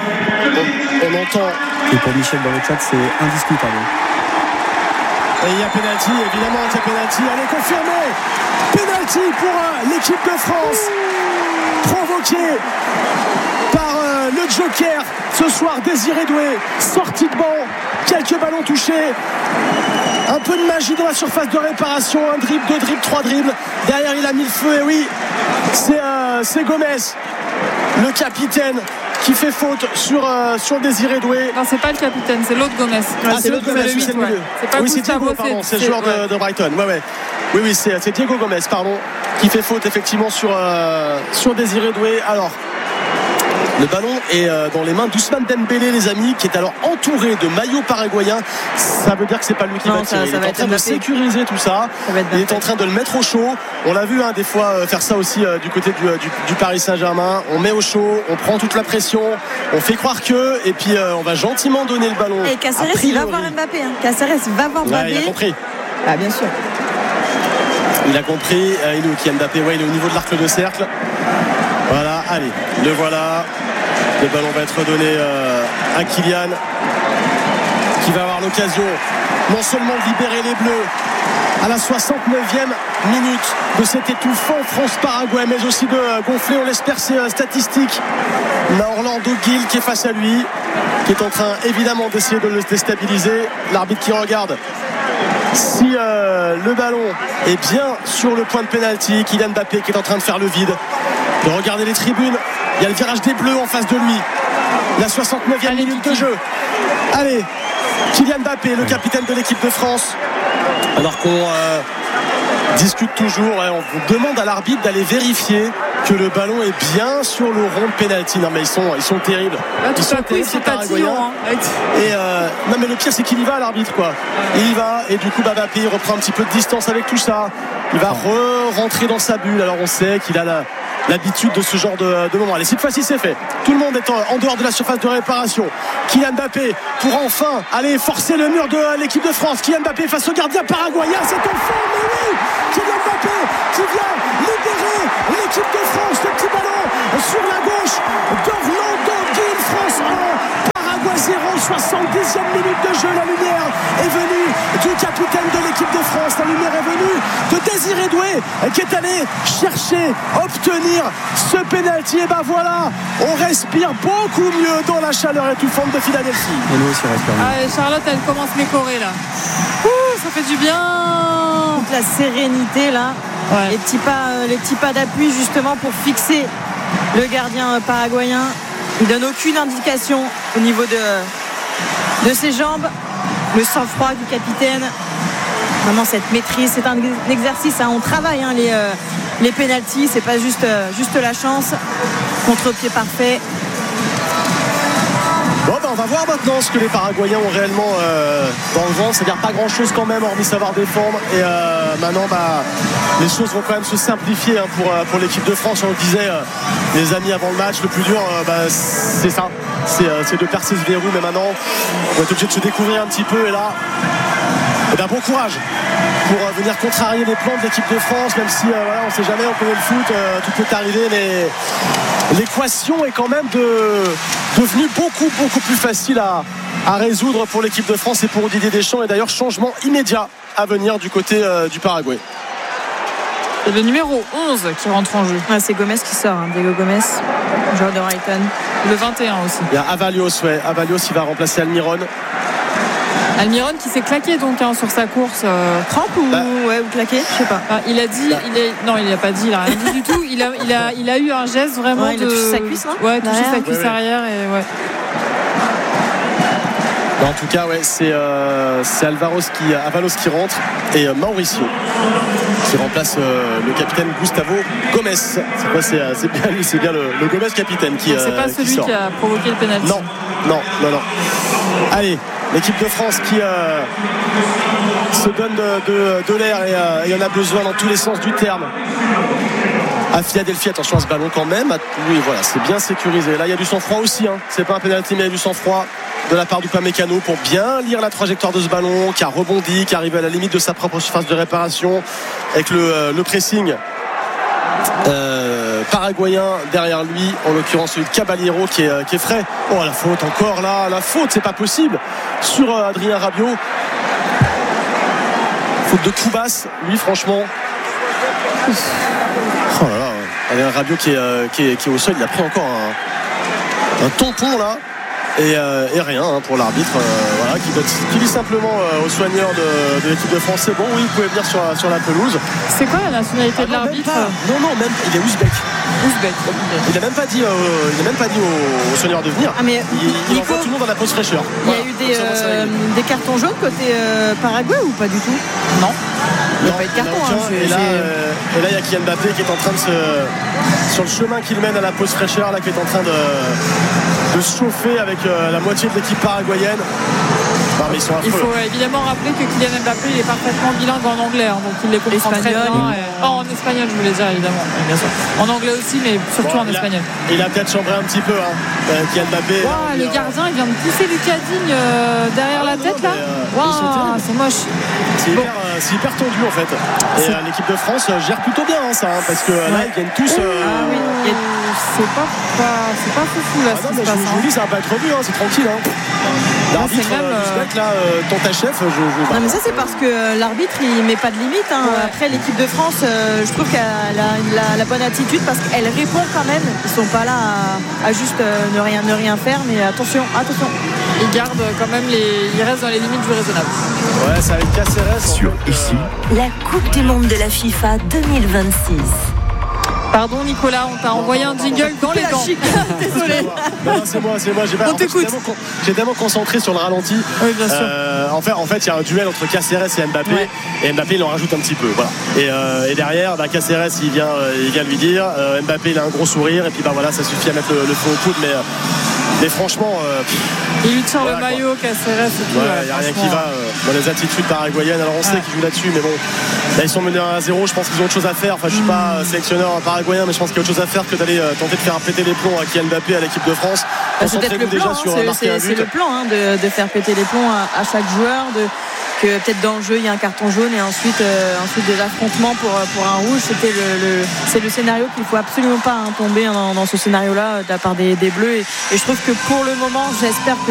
on, on entend. Et pour Michel dans le chat, c'est indiscutable. Et il y a pénalty, évidemment, il y a pénalty. Allez, confirmé. Pénalty pour euh, l'équipe de France. Provoqué par euh, le Joker ce soir, Désiré Doué, sorti de banc, quelques ballons touchés, un peu de magie dans la surface de réparation, un dribble, deux dribbles, trois dribbles, derrière il a mis le feu et oui c'est, euh, c'est Gomez, le capitaine, qui fait faute sur, euh, sur Désiré Doué. Non, c'est pas le capitaine, c'est l'autre Gomez. Ah, c'est, c'est l'autre Gomez, c'est, c'est le milieu. C'est pas oui, c'est Diego, pardon, c'est, c'est le joueur ouais. de, de Brighton. Ouais, ouais. Oui, oui, c'est, c'est Diego Gomez, pardon, qui fait faute effectivement sur, euh, sur Désiré Doué. Alors, le ballon est dans les mains d'Ousmane Dembélé, les amis, qui est alors entouré de maillots paraguayens. Ça veut dire que c'est pas lui qui non, va tirer. Ça, ça il est en train de sécuriser tout ça. ça il est en train de le mettre au chaud. On l'a vu hein, des fois faire ça aussi euh, du côté du, du, du Paris Saint-Germain. On met au chaud, on prend toute la pression, on fait croire que, et puis euh, on va gentiment donner le ballon. Et Caceres, il va voir Mbappé. Hein. Caceres va voir Mbappé. Ouais, il a compris. Ah, bien sûr. Il a compris. Euh, il est où Kylian Mbappé? Ouais, il est au niveau de l'arc de cercle. Voilà, allez, le voilà. Le ballon va être donné euh, à Kylian, qui va avoir l'occasion non seulement de libérer les Bleus à la soixante-neuvième minute de cet étouffant France-Paraguay, mais aussi de euh, gonfler, on l'espère, ses euh, statistiques. On a Orlando Gil qui est face à lui, qui est en train évidemment d'essayer de le déstabiliser. L'arbitre qui regarde si euh, le ballon est bien sur le point de pénalty. Kylian Mbappé qui est en train de faire le vide, de regarder les tribunes. Il y a le virage des Bleus en face de lui. La soixante-neuvième minute de jeu. Allez, Kylian Mbappé, le capitaine de l'équipe de France. Alors qu'on euh, discute toujours, ouais, on vous demande à l'arbitre d'aller vérifier que le ballon est bien sur le rond de pénalty. Non mais ils sont, ils sont terribles. Là, ils sont terribles, ces Paraguayens. Hein. Et euh, non mais le pire c'est qu'il y va à l'arbitre quoi. Il y va et du coup Mbappé il reprend un petit peu de distance avec tout ça. Il va re-rentrer dans sa bulle. Alors on sait qu'il a la l'habitude de ce genre de, de moment. Allez, cette fois-ci c'est fait. Tout le monde est en, en dehors de la surface de réparation. Kylian Mbappé pour enfin aller forcer le mur de l'équipe de France. Kylian Mbappé face au gardien paraguayen. C'est enfin, mais oui, Kylian Mbappé qui vient libérer l'équipe de France. Le petit ballon sur la gauche d'Orlando Gil. France un, Paraguay zéro. soixante-dixième minute de jeu. La lumière est venue du capitaine de l'équipe de France. La lumière est venue de Désiré Doué qui est allé chercher, obtenir ce pénalty. Et ben voilà, on respire beaucoup mieux dans la chaleur étouffante de Philadelphie. Et nous aussi respirons. Ah, Charlotte, elle commence m'écorer là. Ouh, ça fait du bien. Toute la sérénité là. Ouais. Les petits pas, euh, les petits pas d'appui justement pour fixer le gardien paraguayen. Il donne aucune indication au niveau de, de ses jambes. Le sang-froid du capitaine. Vraiment cette maîtrise, c'est un exercice, hein. On travaille hein, les, euh, les pénaltys, c'est pas juste, euh, juste la chance. Contre-pied parfait. Bon ben on va voir maintenant ce que les Paraguayens ont réellement euh, dans le vent, c'est-à-dire pas grand chose quand même hormis savoir défendre. Et euh, maintenant bah, les choses vont quand même se simplifier hein, pour, pour l'équipe de France. On le disait euh, les amis avant le match, le plus dur euh, bah, c'est ça, c'est, euh, c'est de percer ce verrou. Mais maintenant on va être obligé de se découvrir un petit peu. Et là et ben, bon courage pour euh, venir contrarier les plans de l'équipe de France, même si euh, voilà, on ne sait jamais, on connaît le foot, euh, tout peut arriver, mais l'équation est quand même de, devenue beaucoup beaucoup plus facile à, à résoudre pour l'équipe de France et pour Didier Deschamps. Et d'ailleurs changement immédiat à venir du côté euh, du Paraguay. Et le numéro onze qui rentre en jeu. Ah, c'est Gomez qui sort, hein. Diego Gomez, joueur de Brighton. Le vingt et un aussi. Il y a Avalios, ouais. Avalios il va remplacer Almiron. Almiron qui s'est claqué donc hein, sur sa course. Euh... Crampe ou, bah, ouais, ou claqué, je sais pas. Ah, il a dit, bah. il est... non il a pas dit, il a rien dit du tout. Il a, il a, il a eu un geste vraiment ouais, de. Il a touché sa cuisse, non Ouais, touché sa cuisse ouais, arrière ouais. et ouais. Bah, en tout cas, ouais, c'est, euh, c'est Alvaros qui, Avalos qui rentre et euh, Mauricio qui remplace euh, le capitaine Gustavo Gomez. C'est, quoi, c'est, c'est bien lui, c'est bien le, le Gomez capitaine qui. C'est pas euh, celui qui, qui a provoqué le pénalty. Non, non, non, non. Allez. L'équipe de France qui euh, se donne de, de, de l'air et euh, il y en a besoin dans tous les sens du terme. À Philadelphie, attention à ce ballon quand même. Oui, voilà, c'est bien sécurisé. Là, il y a du sang-froid aussi. Hein. C'est pas un pénalty, mais il y a du sang-froid de la part du Upamecano pour bien lire la trajectoire de ce ballon, qui a rebondi, qui arrive à la limite de sa propre surface de réparation avec le, euh, le pressing. Euh, paraguayen derrière lui, en l'occurrence celui de Caballero qui est, qui est frais. Oh la faute encore là, la faute c'est pas possible sur euh, Adrien Rabiot. Faute de Koubas, lui franchement. Oh là là, Adrien Rabiot qui est, euh, qui, est, qui est au sol, il a pris encore un, un tampon là. Et, euh, et rien hein, pour l'arbitre euh, voilà, qui, doit, qui dit simplement euh, aux soigneurs de, de l'équipe de France c'est bon, oui, vous pouvez venir sur, sur la pelouse. C'est quoi la nationalité ah, de non, l'arbitre? Non, non, même, il est ouzbek. Ouzbek. Il n'a même pas dit, euh, il a même pas dit aux, aux soigneurs de venir. Ah, mais il, il Nico, envoie tout le monde à la pause fraîcheur. Il y a voilà. eu des, euh, des cartons jaunes côté euh, Paraguay ou pas du tout? Non. Il n'y a pas eu de carton. Hein, et, là, euh, et là, il y a Kylian Mbappé qui est en train de se. Sur le chemin qu'il mène à la pause fraîcheur, là, qui est en train de, de se chauffer avec euh, la moitié de l'équipe paraguayenne. Non, mais ils sont affreux. Il faut évidemment rappeler que Kylian Mbappé il est parfaitement bilingue en anglais, hein, donc il les comprend très bien. Et... Oh, en espagnol, je voulais dire évidemment. Bien sûr. En anglais aussi, mais surtout bon, en espagnol. Il a, il a peut-être chambré un petit peu, hein. Euh, Kylian Mbappé. Wow, le gardien, il vient de pousser Lucas Digne euh, derrière ah, la tête non, là. Euh, wow, c'est moche. C'est bon. hyper, euh, c'est hyper tendu en fait. Et euh, l'équipe de France euh, gère plutôt bien hein, ça, hein, parce que ouais. là ils viennent tous. Euh... Ah oui, c'est pas, pas, c'est pas foufou là. Ah ce non, qui mais se je, passe, je vous dis, ça va pas être revu, hein, c'est tranquille. Hein. L'arbitre, même, euh, euh... mec, là, euh, Tantachef, je, je. Non, mais ça, c'est parce que euh, l'arbitre, il met pas de limite. Hein. Ouais. Après, l'équipe de France, euh, je trouve qu'elle a la, la, la bonne attitude parce qu'elle répond quand même. Ils sont pas là à, à juste euh, ne, rien, ne rien faire, mais attention, attention. Ils gardent quand même les. Ils restent dans les limites du raisonnable. Ouais, ça va être Caceres. Sur en fait, ici. Euh... La Coupe du Monde de la FIFA deux mille vingt-six. Pardon Nicolas, on t'a non, envoyé non, un jingle non, dans les dents. Désolé. Non, c'est moi, c'est moi. J'ai pas. On t'écoute. Fait, j'ai tellement concentré sur le ralenti. Oui, bien sûr. Euh, en fait, en fait, il y a un duel entre Caceres et Mbappé, ouais. et Mbappé il en rajoute un petit peu. Voilà. Et, euh, et derrière, bah, Caceres il vient, euh, il vient lui dire. Euh, Mbappé il a un gros sourire et puis bah voilà, ça suffit à mettre le, le feu au coude, mais. Euh, Mais franchement, euh, il lui tire voilà, le maillot, Caceres et tout. Il n'y a rien qui va euh, dans les attitudes paraguayennes. Alors on sait ouais. qu'ils jouent là-dessus, mais bon, là ils sont menés à zéro. Je pense qu'ils ont autre chose à faire. Enfin, je ne suis mmh. pas sélectionneur paraguayen, mais je pense qu'il y a autre chose à faire que d'aller euh, tenter de faire péter les plombs à Kylian Mbappé à l'équipe de France. Bah, c'est peut-être le plan, hein, sur c'est, c'est, c'est le plan hein, de, de faire péter les plombs à, à chaque joueur. De... que peut-être dans le jeu il y a un carton jaune et ensuite, euh, ensuite des affrontements pour, pour un rouge. C'était le, le, c'est le scénario qu'il ne faut absolument pas hein, tomber dans, dans ce scénario là de la part des, des Bleus et, et je trouve que pour le moment j'espère que